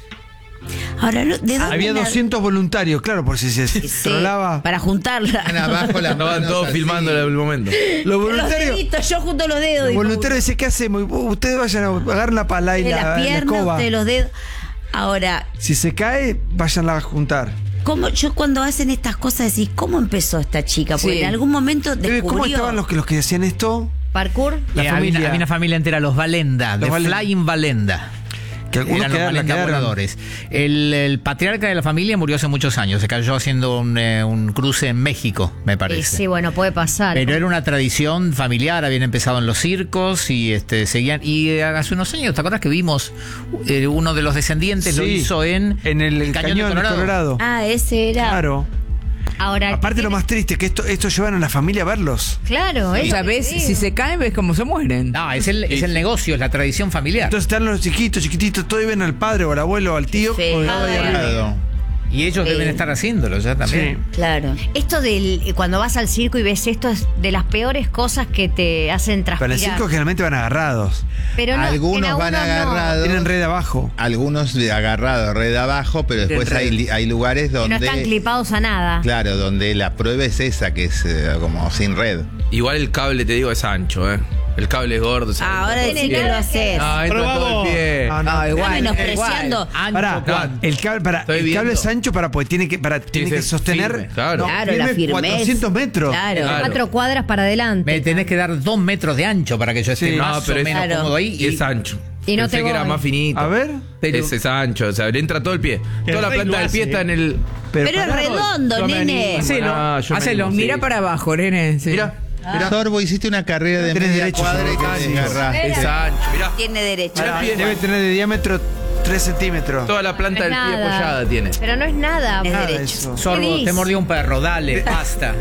Ahora, ¿no? ¿de dónde Había la- doscientos voluntarios, claro, por si se Sí, trolaba. para juntarla. Están abajo las Estaban manos todos así. filmando el momento. Los Los voluntarios, deditos, yo junto los dedos. los digo, voluntarios decían, ¿qué hacemos? Ustedes vayan a agarrar la pala y de la, las la piernas, escoba. de los dedos. Ahora, Si se cae, váyanla a juntar. ¿cómo, yo cuando hacen estas cosas decís, ¿cómo empezó esta chica? Porque Sí. en algún momento Bebe, descubrió... ¿Cómo estaban los que, los que hacían esto? Parkour. La Eh, había, familia. una, había una familia entera, los Valenda, Los de Valenda. Flying Valenda. Que algunos Eran los quedaron, Valenda quedaron. voladores. El, el patriarca de la familia murió hace muchos años. Se cayó haciendo un, eh, un cruce en México, me Y parece. sí, bueno, puede pasar. Pero era una tradición familiar, habían empezado en los circos y este seguían. Y eh, hace unos años, ¿te acuerdas que vimos eh, uno de los descendientes lo Sí, hizo en, en el, cañón, de de Colorado? Colorado. Ah, ese era... Claro. Ahora, Aparte lo más triste, que esto, esto llevan a la familia a verlos. claro, es Ya lo que ves, te digo. si se caen, ves cómo se mueren. No, es el, es el negocio, es la tradición familiar. Entonces están los chiquitos, chiquititos, todos ven al padre o al abuelo o al tío. Sí. colgado ahí arriba. Claro. Y ellos Sí. deben estar haciéndolo ya también. Sí. Claro. Esto del cuando vas al circo y ves esto es de las peores cosas que te hacen Pero transpirar. en el circo generalmente van agarrados. Pero no, Algunos en van algunos no. agarrados. Tienen red abajo. Algunos de agarrados, red abajo, pero después red. hay, li- hay lugares Que no donde. están clipados a nada. Claro, donde la prueba es esa, que es eh, como sin red. Igual el cable, te digo, es ancho, ¿eh? El cable es gordo. se Ah, ahora entra decí todo el que pie. lo haces. Ah, entra Pero todo vamos. el pie. Ah, no. Ah, igual. Está menospreciando. Ancho, Pará, ¿cuánto? el cable, para, Estoy el viendo. cable es ancho para porque tiene que para tiene que que ser sostener firme, claro. Claro, la firmeza. cuatrocientos metros. Claro. Claro. Cuatro cuadras para adelante. Me tenés que dar dos metros de ancho para que yo esté Sí. más No, pero o es- menos Claro. cómodo ahí. Y es ancho. Y no Pensé te que era voy. más finito. A ver. Pero- Ese es ancho, o sea, le entra todo el pie. El Toda la rey planta lo del pie hace, está ¿eh? en el. Pero es redondo, Yo me nene. animo. Hacelo, Ah, yo me hacelo. animo, Mira sí. para abajo, nene. Sí. Mira, Ah. Sorbo, hiciste una carrera de Tenés media derecho, cuadra y Sorbo, te sí. desgarraste. es ancho. Mirá, Tiene derecho. Pará. pie. Debe tener de diámetro tres centímetros. toda la No planta es del pie nada. apoyada tiene. Pero no es nada. Es Nada derecho. eso. Sorbo, ¿Qué te dices? mordió un perro, dale, basta.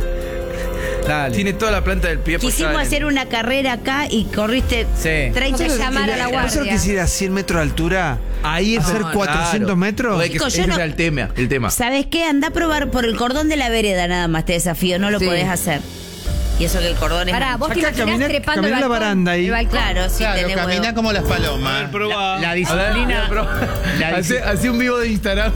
Dale. Tiene toda la planta del pie apoyada. Quisimos en el- hacer una carrera acá y corriste Sí. treinta Vamos a llamar a la ¿Vos sabés guardia. que si era cien metros de altura? Ahí Ah, hacer claro. cuatrocientos metros. Joder, que Chicos, ese yo no- era el tema, el tema. ¿Sabes qué? Anda a probar por el cordón de la vereda nada más, te desafío, no lo Sí. podés hacer. Y eso que el cordón es... Pará, ancho. vos te Acá imaginás caminá- trepando el caminá la balcón. baranda ahí. El balcón. Claro, sí, Claro, tenés camina huevo. como las palomas. Prueba. La A ver, disciplina, pero- la, Hace, disci- hace un vivo de Instagram.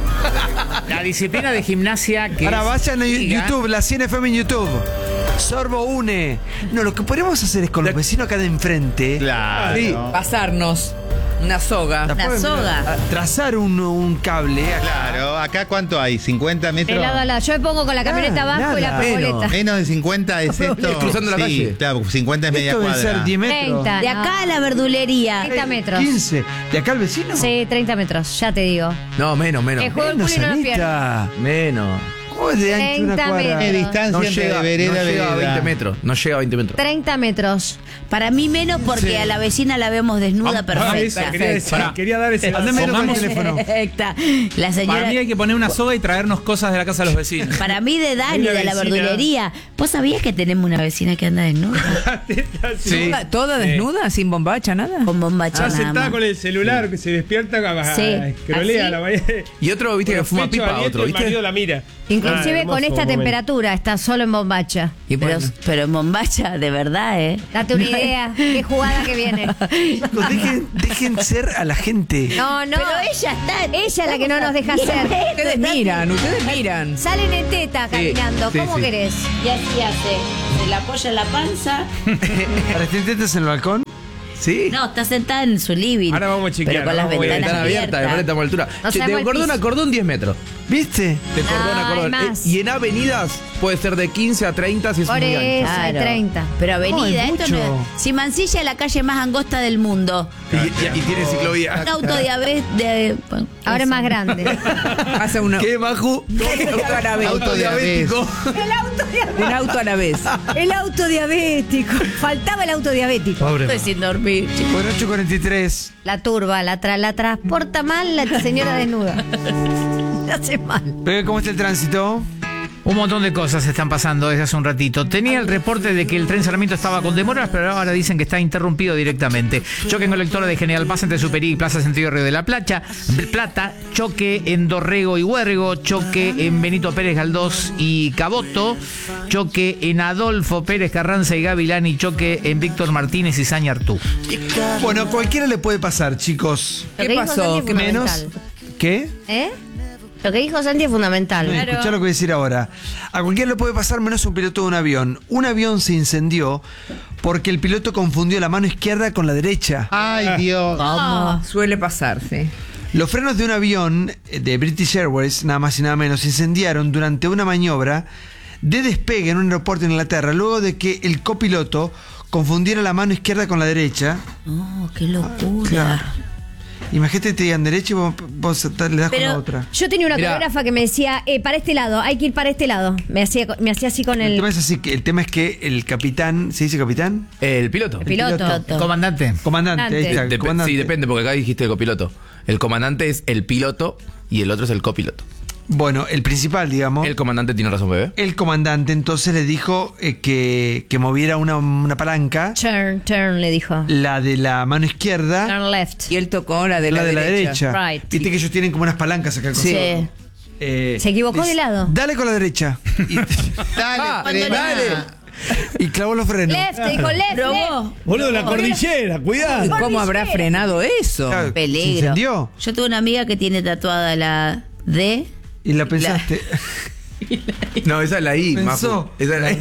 la disciplina de gimnasia que Ahora es vayan a liga. YouTube, la cien F M en YouTube. Sorbo une. No, lo que podemos hacer es con los vecinos acá de enfrente. Claro. Sí. Pasarnos una soga. Una Pueden, soga. mira, Trazar un, un cable. Claro, acá cuánto hay, cincuenta De metros. lado a lado. Yo me pongo con la camioneta Ah, abajo y la nada. pergoleta. Menos de cincuenta es esto. Es cruzando la Sí, calle. claro, cincuenta es media Esto debe cuadra. ser diez metros. treinta. De acá a la verdulería. treinta metros. quince. ¿De acá al vecino? Sí, treinta metros, ya te digo. No, menos, menos. Que juego el Menos, culo y no lo pierdo. Anita. Menos. ¿Cómo es de ancho una treinta cuadra? ¿Qué metros. distancia No entre llega, vereda no a llega a vereda? veinte metros. No llega a veinte metros. treinta metros. Para mí menos porque Sí. a la vecina la vemos desnuda Ah, perfecta. eso, quería, decir, Pará. quería dar ese dato. Andame con el Pongamos- teléfono. Perfecta. La Para señora... mí hay que poner una soga y traernos cosas de la casa de los vecinos. Para mí de Dani, Hay una de la vecina. verdulería. ¿Vos sabías que tenemos una vecina que anda desnuda? Sí. ¿Toda, toda desnuda, sin bombacha, nada? Con bombacha Ah, nada sentada más. con el celular, que se despierta a Sí, escrolea así. la mañana. Y otro, viste, que fuma pipa, otro, El marido ¿viste? la mira. Inclusive Ah, con hermoso esta momento. temperatura está solo en bombacha. Y Pero, bueno. pero en bombacha, de verdad, ¿eh? Date una idea. Qué jugada que viene. Chicos, dejen, dejen ser a la gente. No, no. Pero ella está... Ella es la que no nos deja hacer. Ustedes miran, ustedes miran. Salen en teta caminando. sí, ¿Cómo sí. querés? Y así hace. Se la apoya en la panza. ¿Para que intentas en el balcón? Sí. No, está sentada en su living. Ahora vamos a chequear, Pero con las vamos a ver. ventanas Ventana abierta, de abiertas. frente a altura. No Che, sabemos de el cordón piso. a cordón, diez metros. ¿Viste? De cordón No, a cordón. hay más. Eh, y en avenidas puede ser de quince a treinta si es Por muy ancho. eso, hay treinta. Pero No, avenida, es esto mucho. no es. Si Mansilla es la calle más angosta del mundo. Y, y- y tiene ciclovía. Un auto diabetes de. bueno, Ahora es eso. más grande. Hace una, ¿Qué, Maju? un auto a la vez. Autodiabético. Un auto a la vez. El auto diabético. Faltaba el auto diabético. Estoy sin dormir, chicos. Bueno, ocho cuarenta y tres. La turba, la, tra- la transporta mal la señora desnuda. La hace mal. Bebé, ¿cómo está el tránsito? Un montón de cosas están pasando desde hace un ratito. Tenía el reporte de que el tren Sarmiento estaba con demoras, pero ahora dicen que está interrumpido directamente. Choque en colectora de General Paz entre Superí y Plaza Sentido Río de la Plata. Plata. Choque en Dorrego y Huergo. Choque en Benito Pérez Galdós y Caboto. Choque en Adolfo Pérez Carranza y Gavilán. Y choque en Víctor Martínez y Sañartú. Bueno, cualquiera le puede pasar, chicos. Lo que ¿Qué dijo pasó? Santi es Menos. fundamental. ¿Qué? ¿Eh? Lo que dijo Santi es fundamental. Escuchá lo que voy a decir ahora. A cualquiera le puede pasar menos un piloto de un avión. Un avión se incendió porque el piloto confundió la mano izquierda con la derecha. Ay, Dios. ¿Cómo? Suele pasar, sí. Los frenos de un avión de British Airways, nada más y nada menos, se incendiaron durante una maniobra de despegue en un aeropuerto en Inglaterra, luego de que el copiloto confundiera la mano izquierda con la derecha. Oh, qué locura. Claro. Imagínate que te digan derecha y vos, vos le das Pero con la otra. yo tenía una Mirá. coreógrafa que me decía, eh, para este lado, hay que ir para este lado. Me hacía, me hacía así con El el, tema es así, que el tema es que el capitán, ¿se dice capitán? El piloto. el piloto. piloto. Comandante. Comandante, ahí está, Dep- comandante. sí, depende, porque acá dijiste copiloto. El comandante es el piloto y el otro es el copiloto. Bueno, el principal, digamos. El comandante tiene razón, bebé. El comandante entonces le dijo eh, que, que moviera una, una palanca, Turn, turn, le dijo. la de la mano izquierda, Turn left. Y él tocó la de la la, de la derecha. derecha. Right. Viste que ellos tienen como unas palancas acá al Sí. costado. Eh, Se equivocó dice, de lado. Dale con la derecha. Y, Dale, Cuando frena. y clavó los frenos. Left, dijo left, Probó. left. Boludo, la cordillera, cuidado. ¿Cómo habrá frenado eso? Claro, ¿se Peligro. incendió? Yo tuve una amiga que tiene tatuada la D. Y la pensaste. No, esa es la I, Pensó. Mafu. Esa es la I.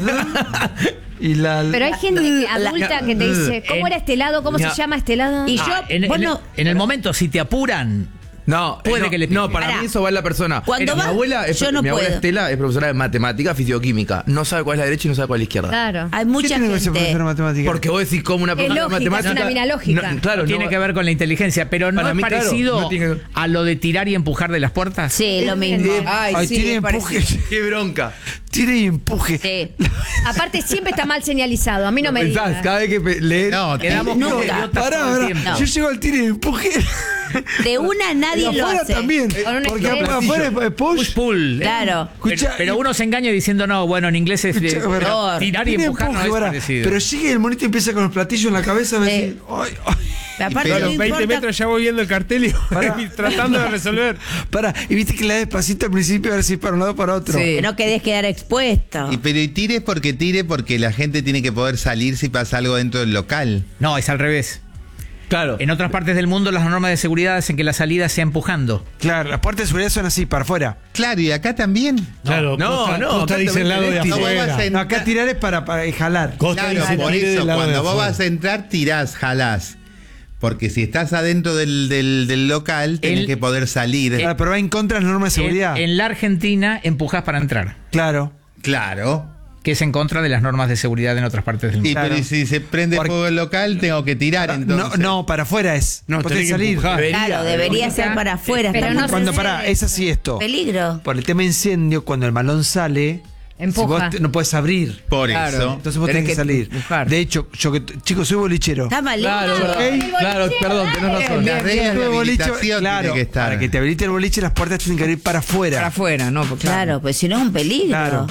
Y la. Pero hay gente que- adulta que te dice, ¿cómo En- era este lado? ¿Cómo No. se llama este lado? Y yo, Ah, en, en- bueno, en el momento, si te apuran, No, Puede no, que le no, pique. para Pará. mí eso va en la persona. Cuando mi va- abuela, es- yo no mi abuela puedo. Estela es profesora de matemática, fisioquímica. No sabe cuál es la derecha y no sabe cuál es la izquierda. Claro. hay ¿Qué mucha tiene que ver ese gente. profesor de matemáticas? Porque vos decís como una Es profesora de lógica, es matemática. una mina lógica. No, claro, tiene no- que ver con la inteligencia, pero no Para es mí, claro, parecido no tiene que ver. a lo de tirar y empujar de las puertas. Sí, lo mismo. Ay, Ay, sí, tiene es empuje. parecido. Qué bronca. Tire y empuje. Sí. Aparte siempre está mal señalizado. A mí no me Pensás, digas. cada vez que pe- lees. No, Quedamos Nunca. como idiotas Pará, todo el pará. tiempo. No. Yo llego al tire y empuje. De una nadie Y lo afuera hace. también. Con un Porque extremo. afuera es- es push. Push pull. Claro. Pero, Escuchá, pero y- uno se engaña diciendo, no, bueno, en inglés es Escuchá, eh, pará. pero tirar y Tire empujar no empuje, es pará. parecido. Pero sigue el monito y empieza con los platillos en la cabeza. Va a Sí. decir, ay, ay. Aparte, Pero no los importa- veinte metros ya voy viendo el cartel y Pará. y tratando de resolver. Pará, y viste que la despacito al principio a ver si para un lado o para otro. Sí. que no querés quedar expuesto. Y, pero y tire porque tire porque la gente tiene que poder salir si pasa algo dentro del local. No, es al revés. Claro. En otras partes del mundo las normas de seguridad hacen que la salida sea empujando. Claro, las puertas de seguridad son así, para afuera. Claro, y acá también. Claro, no, Costa, no, Costa acá dice el lado de también No, vos afuera. vas a No, acá tirar es para, para jalar. Costa Claro, dice por tire eso, del lado de cuando vos afuera. vas a entrar, tirás, jalás. Porque si estás adentro del, del, del local, tenés El- que poder salir. Claro, pero va en contra de las normas de seguridad. En, en la Argentina empujas para entrar, Claro. Claro. que es en contra de las normas de seguridad en otras partes del mundo. Y Claro. pero y si se prende Porque- fuego el local, tengo que tirar No, entonces. no, para afuera es. No, Vos tenés tenés que salir. empujar. Claro, debería ser para afuera. Pero estamos- no se Cuando hace pará, eso. es así esto. Peligro. Por el tema incendio, cuando el malón sale, si Empuja. vos te- no puedes abrir. Por Claro. eso. Entonces vos Tenés tenés que que salir. empujar. De hecho, yo que chicos, soy bolichero. Está mal. Claro, claro, perdón, tenés razón. Las reglas de Soy bolicho, habilitación claro, tiene que estar. para que te habilite el boliche, las puertas tienen que abrir para afuera. Para afuera, no, porque Claro, pues si no es un peligro. Claro.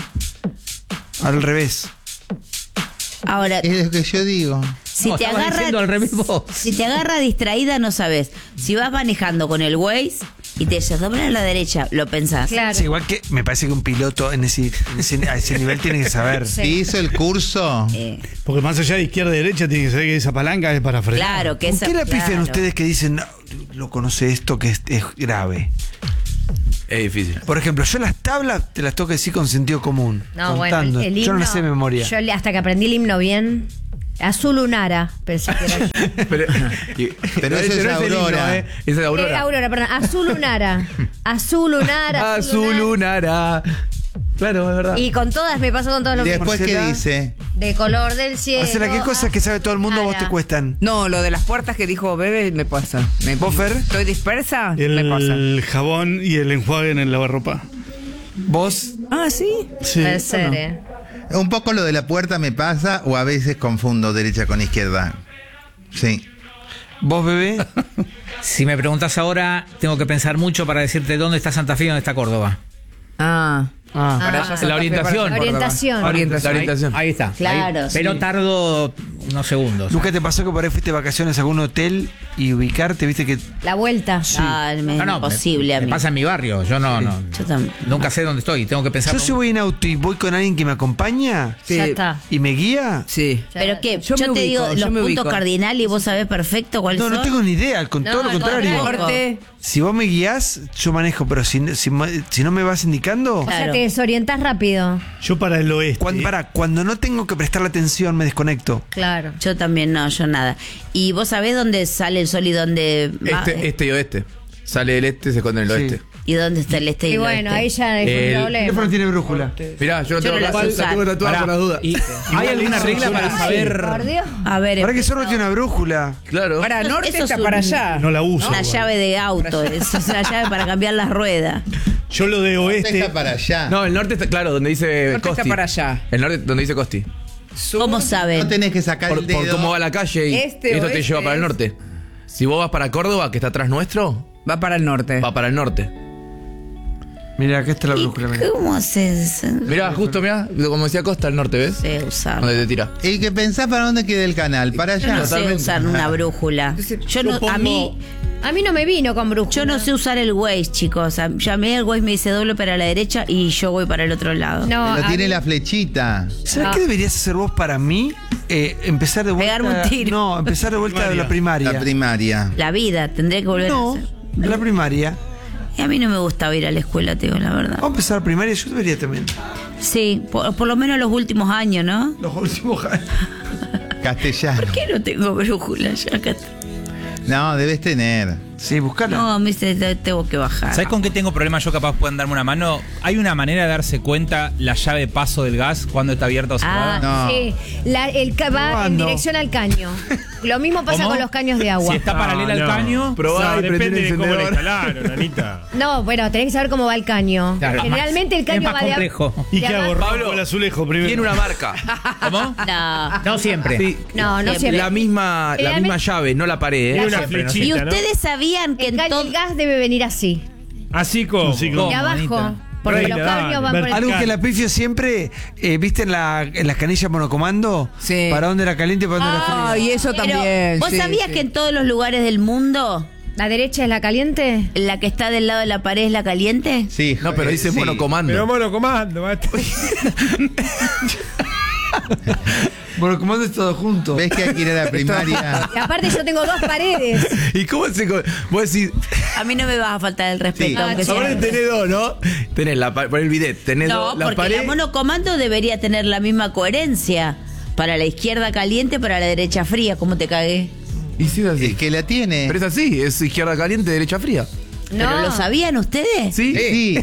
Al revés. Ahora, Es lo que yo digo. si No, te estabas diciendo al agarra, revés vos. si te agarra distraída, no sabes. Si vas manejando con el Waze y te dices, dobla a la derecha, lo pensás. Claro. Sí, igual que me parece que un piloto en ese, en ese- a ese nivel tiene que saber. Sí. Si hizo el curso, Eh, Porque más allá de izquierda y derecha, tiene que ser que esa palanca es para frenar. claro, que ¿Con esa- qué la pifian claro. ustedes que dicen, no, lo conoce esto que es, es grave? Es difícil. Por ejemplo, yo las tablas te las tengo que decir con sentido común. No, contando. bueno, el, el yo no las himno- sé de memoria. Yo le- hasta que aprendí el himno bien. Azul Lunara, pensé que era yo. Pero, y- Pero eso ese es no el himno, Aurora. ¿eh? Esa es Eh, Aurora. Aurora, perdón. Azul Lunara. Azul Lunara. Azul lunara. Claro, es verdad. Y con todas, me pasó con todos los después que Marcela. dice, De color del cielo. Marcela, ¿qué cosas que sabe todo el mundo a vos te cuestan? No, lo de las puertas que dijo Bebe me pasa. Me, ¿Vos, Fer? ¿Estoy dispersa? Me pasa. El jabón y el enjuague en el lavarropa. ¿Vos? Ah, sí. Sí. Puede ser, bueno. eh. un poco lo de la puerta me pasa o a veces confundo derecha con izquierda. Sí. ¿Vos, bebé? Si me preguntas ahora, tengo que pensar mucho para decirte dónde está Santa Fe y dónde está Córdoba. Ah. Ah. Para Ah. allá Santa La Fe, orientación. para Córdoba. Orientación. Orientación. La orientación. Ahí está. Claro, Ahí. Pero sí. tardo unos segundos. ¿Nunca te pasó que por ahí fuiste de vacaciones a algún hotel y ubicarte, viste que... La vuelta. Ah, me- No, no, imposible me, a mí. me pasa en mi barrio. Yo no, no. Yo también. Nunca sé dónde estoy. Tengo que pensar. Yo si voy en auto y voy con alguien que me acompaña Sí. Ya está. y me guía... Sí. ¿Pero qué? Yo Yo, me te ubico, digo yo los me puntos ubico. cardinales y vos sabés perfecto cuáles No, son. no tengo ni idea, con No, todo lo al contrario. contrario. Norte. Si vos me guías, yo manejo, pero si, si, si no me vas indicando... O sea, Claro. te desorientás rápido. Yo para el oeste. Cuando, pará, cuando no tengo que prestarle atención, me desconecto. Claro. Yo también no, yo nada. ¿Y vos sabés dónde sale el sol y dónde va- Este, este y oeste. Sale del este, se esconde en el Sí. oeste. y dónde está el este y, Y el bueno, oeste? ahí ya es El un El problema. teléfono tiene brújula. Mirá, yo, no Yo tengo no la la, sé la usar. tengo tatuada Pará, por las dudas. y- ¿Hay alguna regla para Ay, saber? por Dios. A ver, ¿Para qué Zorro tiene una brújula? Claro. Para norte Eso está es un- para allá. No la uso. una igual. llave de auto, es, es una llave para cambiar las ruedas. Yo lo de oeste. Está para allá. No, el norte está claro, donde dice Norte Costi. está para allá. El norte donde dice Costi. ¿Cómo No saben? tenés que sacar Por, el dedo. por cómo va la calle y Este esto te oeste lleva para el es- norte. Si vos vas para Córdoba, que está atrás nuestro, Va para el norte. va para el norte. Mira, acá está la ¿Y brújula. Mira. ¿Cómo haces? Mirá, justo, mirá, como decía Costa, el norte, ¿ves? Sé usar. Donde te tira. Y que pensás para dónde queda el canal, para Yo no allá. sé Totalmente. usar una brújula. Yo no, a mí, A mí no me vino con brújula. yo no sé usar el Waze, chicos. A, yo a mí el Waze me dice doble para la derecha y yo voy para el otro lado. No, Pero a tiene mí- la flechita. ¿Sabes No. qué deberías hacer vos para mí? Eh, empezar de vuelta. Pegarme un tiro. No, empezar de vuelta de la primaria. La primaria. La vida, tendría que volver No, a hacer. de la primaria. Y a mí no me gustaba ir a la escuela, te digo la verdad. Vamos a empezar la primaria, yo debería también. Sí, por, por lo menos los últimos años, ¿no? Los últimos años. Castellano. ¿Por qué no tengo brújula ya acá? No, debes tener. Sí, buscala. No, me dice, te- tengo que bajar. ¿Sabes con qué tengo problemas? Yo capaz pueden darme una mano. Hay una manera de darse cuenta la llave de paso del gas cuando está abierta o cerrada. Ah, No. sí. La- el ca- va en ¿Cuándo? dirección al caño. Lo mismo pasa ¿Cómo? con los caños de agua. Si está paralela No, al no. caño, Probá y prendé depende el de cómo la encendedor. instalaron, Anita. No, bueno, tenés que saber cómo va el caño. Claro, Generalmente el es caño más va de, a- complejo. ¿Y de qué hago? abajo. Rompo Pablo, el azulejo primero. Tiene una marca. ¿cómo? No. No siempre. Sí. No, no siempre. La misma, la misma llave, no la pared, Tiene ¿eh? una siempre, no flechita, Y ¿no? ustedes sabían que El, en caño- todo... el gas debe venir así. Así como. Así De como- abajo. Anita. Porque Reina, los caños dale. van por el. Algo que la pifio siempre, eh, ¿viste en, la, en las canillas monocomando? Sí. ¿Para dónde era caliente y para dónde era frío? Ah, y eso Pero, también. ¿vos sí, sabías sí. que en todos los lugares del mundo ¿La derecha es la caliente? la que está del lado de la pared es la caliente? Sí. No, pero dice sí. monocomando. Pero monocomando, maestro. Monocomando es todo junto. ¿Ves que hay que ir a la primaria? Y aparte yo tengo dos paredes. ¿Y cómo se.? co- Vos decís. A mí no me vas a faltar el respeto, Sí. aunque sea. Ahora tenés dos, ¿no? Tenés la, pa- por el bidet, tenés No, dos, la porque pared. la monocomando debería tener la misma coherencia. Para la izquierda caliente, para la derecha fría. ¿Cómo te cagué? Y sí, es así. Es que la tiene. Pero es así, es izquierda caliente, derecha fría. No. ¿Pero lo sabían ustedes? ¿Sí? Sí.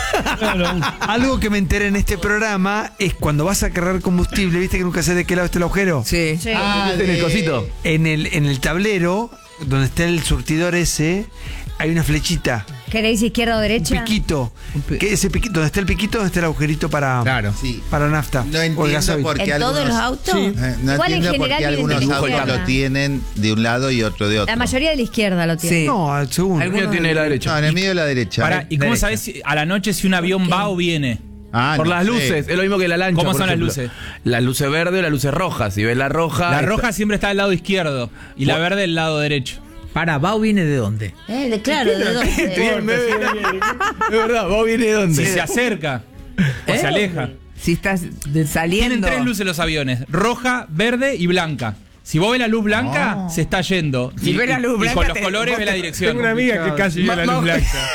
Algo que me enteré en este programa es cuando vas a cargar combustible, ¿viste que nunca sé de qué lado está el agujero? Sí. Sí. Ah, ¿Viste en el de- cosito? En el, en el tablero, donde está el surtidor ese, hay una flechita, ¿Queréis izquierda o un derecha? piquito. Que ese piquito, donde está el piquito, donde está el agujerito para, Claro. Sí. para nafta. No o el entiendo gasoil. por qué ¿En algunos. todos los autos? Sí. Eh, no Igual en entiendo por general qué vienen algunos de la autos izquierda. lo tienen de un lado y otro de otro. La mayoría de la izquierda lo tiene. Sí. No, al segundo. El mío tiene de la No, derecha. en el medio de la derecha. Pará, ¿y cómo Derecha. sabés si- a la noche si un avión va o viene? Ah, Por no las sé. luces, es lo mismo que la lancha. ¿Cómo por son las ejemplo. luces? Las luces verdes o las luces rojas. Si ves la roja. La está- roja siempre está del lado izquierdo y la Bueno. verde del lado derecho. Para, ¿va o viene de dónde? Eh, de- claro, ¿de dónde? Bien, me- Es verdad, vos viene de dónde. Si se acerca o se aleja. Si estás de- Tienen saliendo. tres luces los aviones: roja, verde y blanca. Si vos ves la luz blanca, se está yendo. Si y, ves la luz y blanca, con los te- colores vos ve la te- dirección. Tengo una amiga que casi vio la luz blanca.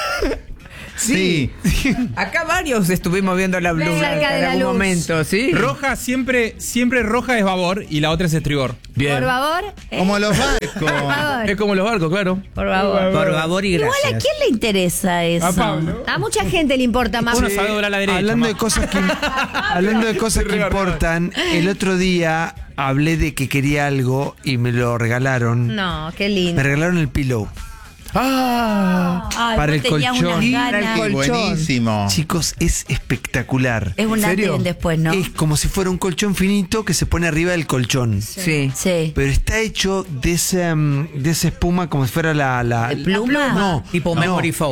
Sí. Acá varios estuvimos viendo la blue Cerca blanca de en la algún luz. momento, ¿sí? Roja siempre, siempre roja es babor y la otra es estribor. Bien. Por favor. eh, Como los Por barcos. favor. Es como los barcos, claro. Por favor. Por favor y Igual, gracias. ¿a quién le interesa eso? A Pablo. A mucha gente le importa más. Uno sabe doblar a la derecha. Hablando de ma. cosas que, hablando de cosas que importan, el otro día hablé de que quería algo y me lo regalaron. No, qué lindo. Me regalaron el pillow. Ah. Ay, Para vos el tenías colchón. unas ganas. Qué buenísimo. Chicos, es espectacular. Es un antes y serio? un después, ¿no? Es como si fuera un colchón finito que se pone arriba del colchón. Sí. Sí. Pero está hecho de esa, mm, de esa espuma como si fuera la... la ¿De pluma? No, Tipo no. memory foam.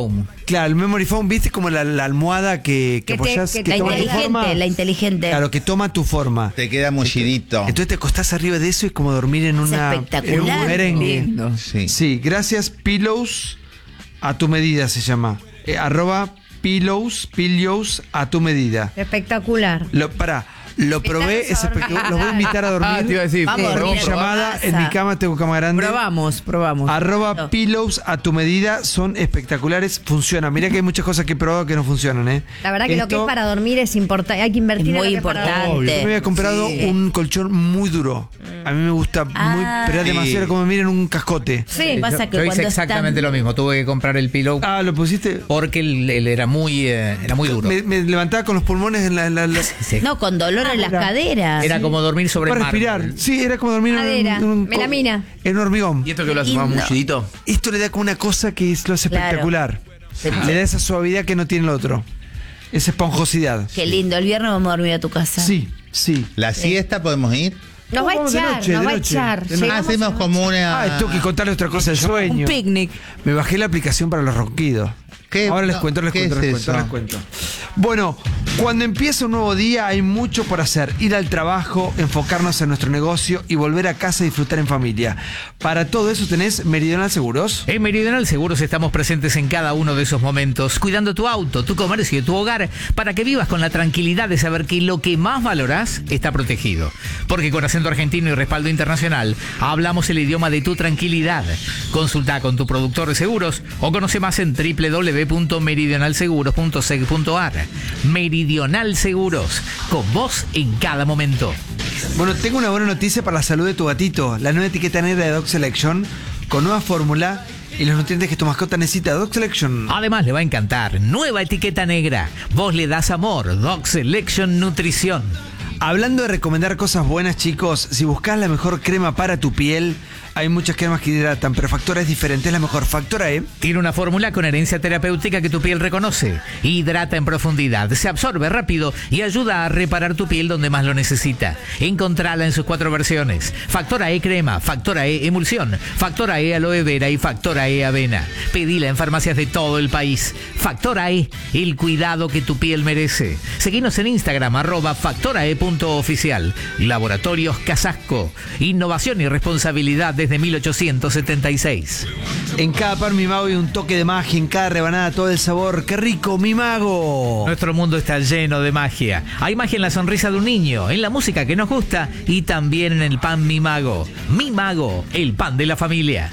Claro, el memory foam, ¿viste? Como la, la almohada que, que, Que te- apoyás, que que La te- toma tu inteligente, forma. la inteligente. Claro, que toma tu forma. Te queda mullidito. Entonces te acostás arriba de eso y es como dormir en una espectacular. en un merengue. Lindo. Sí. Sí, gracias Pillows a tu medida se llama. Eh, arroba Pillows, Pillows a tu medida. Espectacular. Lo, pará, lo probé, es Invitanos a dormir. espectacular. Los voy a invitar a dormir. Ah, te iba a decir, Vamos a En dormir mi en tu llamada, casa. en mi cama tengo cama grande. Probamos, probamos. Arroba Pillows a tu medida son espectaculares, funciona. Mirá que hay muchas cosas que he probado que no funcionan, ¿eh? La verdad que lo que Esto- es para dormir es importante. Hay que invertir Es en muy lo que es para dormir. importante. Yo me había comprado Sí. un colchón muy duro. A mí me gusta Ah. muy, pero es Sí. demasiado como miren un cascote. Sí. Pasa que Yo hice cuando exactamente están- lo mismo. Tuve que comprar el pillow Ah, ¿lo pusiste? porque él, él era muy eh, era muy duro. Me, me levantaba con los pulmones en la... en la- en la- Sí. No, con dolor en las era- caderas. Era como dormir sobre para mármol. respirar. Sí, era como dormir en Madera, un, en un- melamina. En un hormigón. ¿Y esto que lo hace más Lindo. mullidito? Esto le da como una cosa que es- lo hace Claro. espectacular. Sí. Le da esa suavidad que no tiene el otro. Esa esponjosidad. Qué lindo, el viernes vamos a dormir a tu casa. Sí, sí. ¿La siesta podemos ir? Nos va a Vamos de echar, noche, nos de va a noche. echar. De noche. Llegamos Hacemos a- como una... Ah, tengo que contarles otra cosa del sueño. Un picnic. Me bajé la aplicación para los ronquidos. ¿Qué? Ahora les No, cuento, les ¿qué cuento, les es cuento, eso? les cuento. Bueno, cuando empieza un nuevo día hay mucho por hacer. Ir al trabajo, enfocarnos en nuestro negocio y volver a casa y disfrutar en familia. Para todo eso tenés Meridional Seguros. En Meridional Seguros estamos presentes en cada uno de esos momentos, cuidando tu auto, tu comercio y tu hogar, para que vivas con la tranquilidad de saber que lo que más valorás está protegido. Porque con acento argentino y respaldo internacional, hablamos el idioma de tu tranquilidad. Consulta con tu productor de seguros o conoce más en doble u doble u doble u punto meridional seguros punto seg punto ar. Meridional Seguros, con vos en cada momento. Bueno, tengo una buena noticia para la salud de tu gatito. La nueva etiqueta negra de Dog Selection, con nueva fórmula y los nutrientes que tu mascota necesita. Dog Selection. Además le va a encantar, nueva etiqueta negra. Vos le das amor, Dog Selection Nutrición. Hablando de recomendar cosas buenas, chicos, si buscas la mejor crema para tu piel, hay muchas cremas que hidratan, pero Factora es diferente, es la mejor. Factora E. Tiene una fórmula con herencia terapéutica que tu piel reconoce. Hidrata en profundidad, se absorbe rápido y ayuda a reparar tu piel donde más lo necesita. Encontrala en sus cuatro versiones. Factora E crema, Factora E emulsión, Factora E aloe vera y Factora E avena. Pedila en farmacias de todo el país. Factora E, el cuidado que tu piel merece. Seguinos en Instagram, arroba factorae.oficial. Laboratorios Casasco. Innovación y responsabilidad desde mil ochocientos setenta y seis. En cada pan Mi Mago hay un toque de magia, en cada rebanada todo el sabor. ¡Qué rico, Mi Mago! Nuestro mundo está lleno de magia. Hay magia en la sonrisa de un niño, en la música que nos gusta y también en el pan Mi Mago. Mi Mago, el pan de la familia.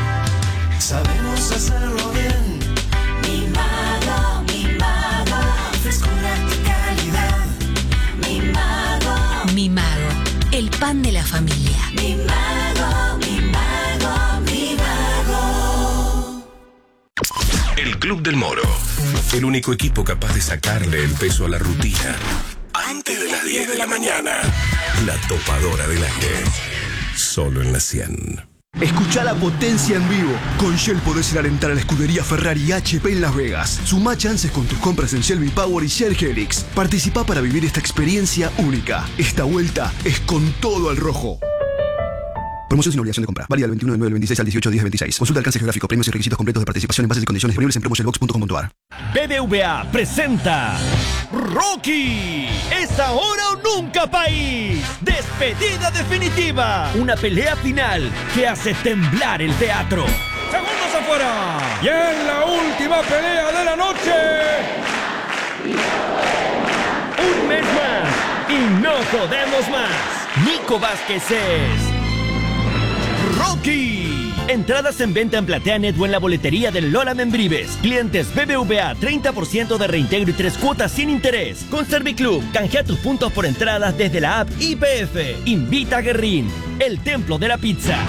Sabemos hacerlo bien. Mi mago, mi mago, frescura y calidad. Mi mago, Mi Mago, el pan de la familia. mi mago, mi mago, mi mago. El Club del Moro. El único equipo capaz de sacarle el peso a la rutina. Antes de las diez de la mañana. La topadora del aire. Solo en la cien. Escucha la potencia en vivo. Con Shell podés ir a alentar a la escudería Ferrari H P en Las Vegas. Sumá chances con tus compras en Shell V-Power y Shell Helix. Participá para vivir esta experiencia única. Esta vuelta es con todo al rojo. Promoción sin obligación de compra. Válida del veintiuno de nueve del veintiséis al dieciocho de diez del veintiséis. Consulta alcance geográfico, premios y requisitos completos de participación en bases y condiciones disponibles en promotionbox punto com punto ar. B B V A presenta Rocky. Es ahora o nunca, país. Despedida definitiva. Una pelea final que hace temblar el teatro. Segundos afuera. Y en la última pelea de la noche. Un mes más y no podemos más. Nico Vázquez es Rocky. Entradas en venta en PlateaNet o en la boletería del Lola Membrives. Clientes B B V A, treinta por ciento de reintegro y tres cuotas sin interés. Con Serviclub, canjea tus puntos por entradas desde la app I P F. Invita a Guerrín, el templo de la pizza.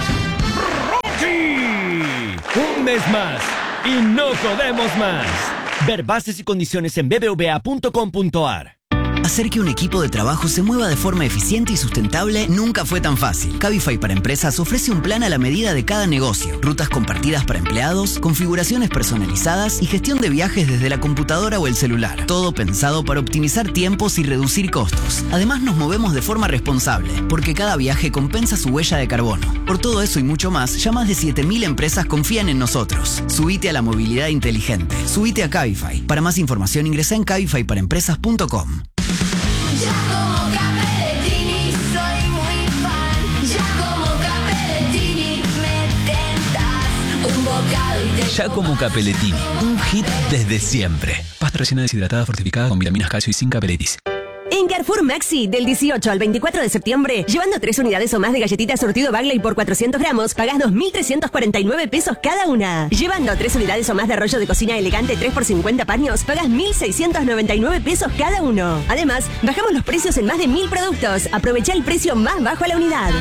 ¡Rocky! Un mes más y no podemos más. Ver bases y condiciones en b b v a punto com punto ar. Hacer que un equipo de trabajo se mueva de forma eficiente y sustentable nunca fue tan fácil. Cabify para Empresas ofrece un plan a la medida de cada negocio, rutas compartidas para empleados, configuraciones personalizadas y gestión de viajes desde la computadora o el celular. Todo pensado para optimizar tiempos y reducir costos. Además, nos movemos de forma responsable, porque cada viaje compensa su huella de carbono. Por todo eso y mucho más, ya más de siete mil empresas confían en nosotros. Subite a la movilidad inteligente. Subite a Cabify. Para más información ingresa en cabify para empresas punto com. Ya como Capellettini soy muy fan. Ya como Capellettini me tentas un bocado y te Ya como Capellettini, un hit desde siempre. Pasta rellena deshidratada fortificada con vitaminas, calcio y sin capeletis. En Carrefour Maxi, del dieciocho al veinticuatro de septiembre, llevando tres unidades o más de galletitas surtido Bagley por cuatrocientos gramos, pagás dos mil trescientos cuarenta y nueve pesos cada una. Llevando tres unidades o más de rollo de cocina elegante tres por cincuenta paños, pagás mil seiscientos noventa y nueve pesos cada uno. Además, bajamos los precios en más de mil productos. Aprovecha el precio más bajo a la unidad.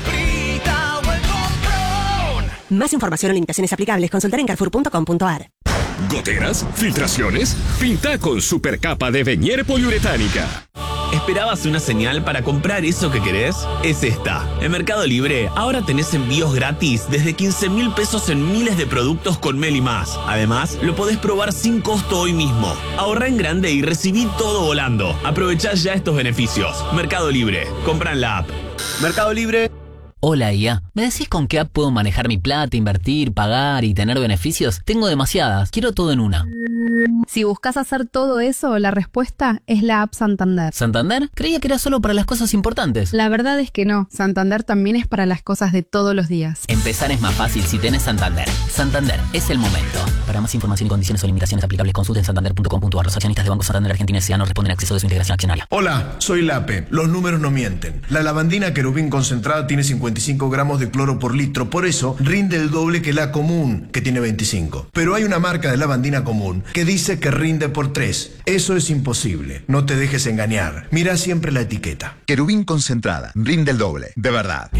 Más información o limitaciones aplicables, consultar en carrefour punto com punto a r. ¿Goteras? ¿Filtraciones? Pinta con supercapa de Venier poliuretánica. ¿Esperabas una señal para comprar eso que querés? Es esta. En Mercado Libre ahora tenés envíos gratis desde quince mil pesos en miles de productos con Meli Más. Además, lo podés probar sin costo hoy mismo. Ahorrá en grande y recibí todo volando. Aprovechá ya estos beneficios. Mercado Libre. Compra en la app. Mercado Libre. Hola I A, ¿me decís con qué app puedo manejar mi plata, invertir, pagar y tener beneficios? Tengo demasiadas, quiero todo en una. Si buscas hacer todo eso, la respuesta es la app Santander. ¿Santander? Creía que era solo para las cosas importantes. La verdad es que no, Santander también es para las cosas de todos los días. Empezar es más fácil si tenés Santander. Santander, es el momento. Para más información y condiciones o limitaciones aplicables, consulten santander punto com punto a r. Los accionistas de Banco Santander Argentina S A no responden a acceso de su integración accionaria. Hola, soy Lape. Los números no mienten. La lavandina querubín concentrada tiene cincuenta y cinco gramos de cloro por litro, por eso rinde el doble que la común, que tiene veinticinco. Pero hay una marca de lavandina común que dice que rinde por tres. Eso es imposible. No te dejes engañar. Mira siempre la etiqueta. Querubín concentrada. Rinde el doble. De verdad.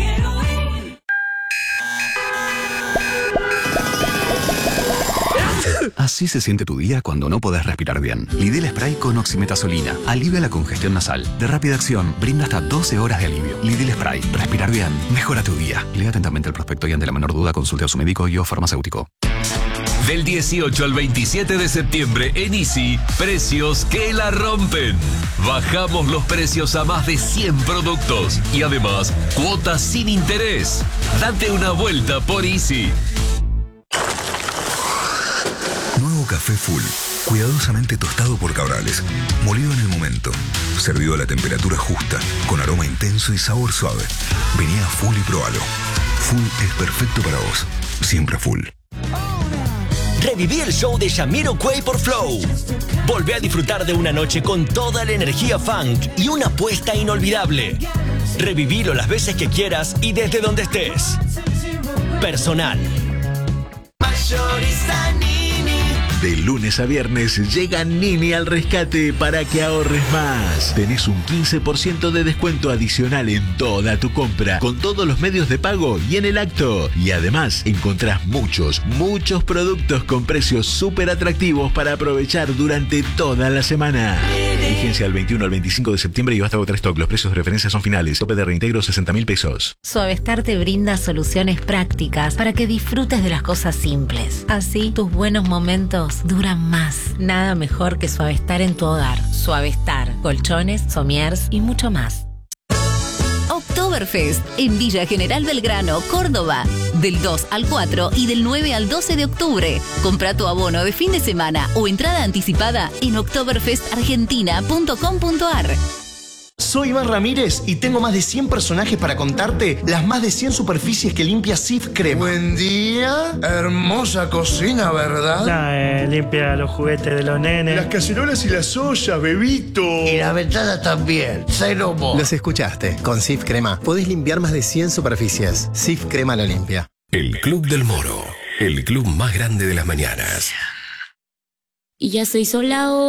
Así se siente tu día cuando no podés respirar bien. Lidl Spray con oximetazolina. Alivia la congestión nasal. De rápida acción, brinda hasta doce horas de alivio. Lidl Spray. Respirar bien. Mejora tu día. Lea atentamente el prospecto y ante la menor duda consulte a su médico y o farmacéutico. Del dieciocho al veintisiete de septiembre en Easy, precios que la rompen. Bajamos los precios a más de cien productos y además cuotas sin interés. Date una vuelta por Easy. Nuevo café Full, cuidadosamente tostado por Cabrales, molido en el momento, servido a la temperatura justa, con aroma intenso y sabor suave. Vení a Full y probalo. Full es perfecto para vos, siempre Full. Reviví el show de Jamiroquai por Flow. Volvé a disfrutar de una noche con toda la energía funk y una apuesta inolvidable. Revivilo las veces que quieras y desde donde estés. Personal. De lunes a viernes llega Nini al rescate para que ahorres más. Tenés un quince por ciento de descuento adicional en toda tu compra, con todos los medios de pago y en el acto. Y además encontrás muchos, muchos productos con precios súper atractivos para aprovechar durante toda la semana. Vigencia del veintiuno al veinticinco de septiembre y basta agotar stock. Los precios de referencia son finales. Tope de reintegro sesenta mil pesos. Suavestar te brinda soluciones prácticas para que disfrutes de las cosas simples. Así, tus buenos momentos duran más. Nada mejor que Suavestar en tu hogar. Suavestar, colchones, somiers y mucho más. Oktoberfest en Villa General Belgrano, Córdoba. Del dos al cuatro y del nueve al doce de octubre. Compra tu abono de fin de semana o entrada anticipada en oktoberfest argentina punto com punto a r. Soy Iván Ramírez y tengo más de cien personajes para contarte las más de cien superficies que limpia Cif Crema. Buen día. Hermosa cocina, ¿verdad? Nah, eh, limpia los juguetes de los nenes. Las cacerolas y las ollas, bebito. Y la ventana también. Cero mo. Los escuchaste. Con Cif Crema podés limpiar más de cien superficies. Cif Crema lo limpia. El Club del Moro, el club más grande de las mañanas. Y ya se hizo la hora.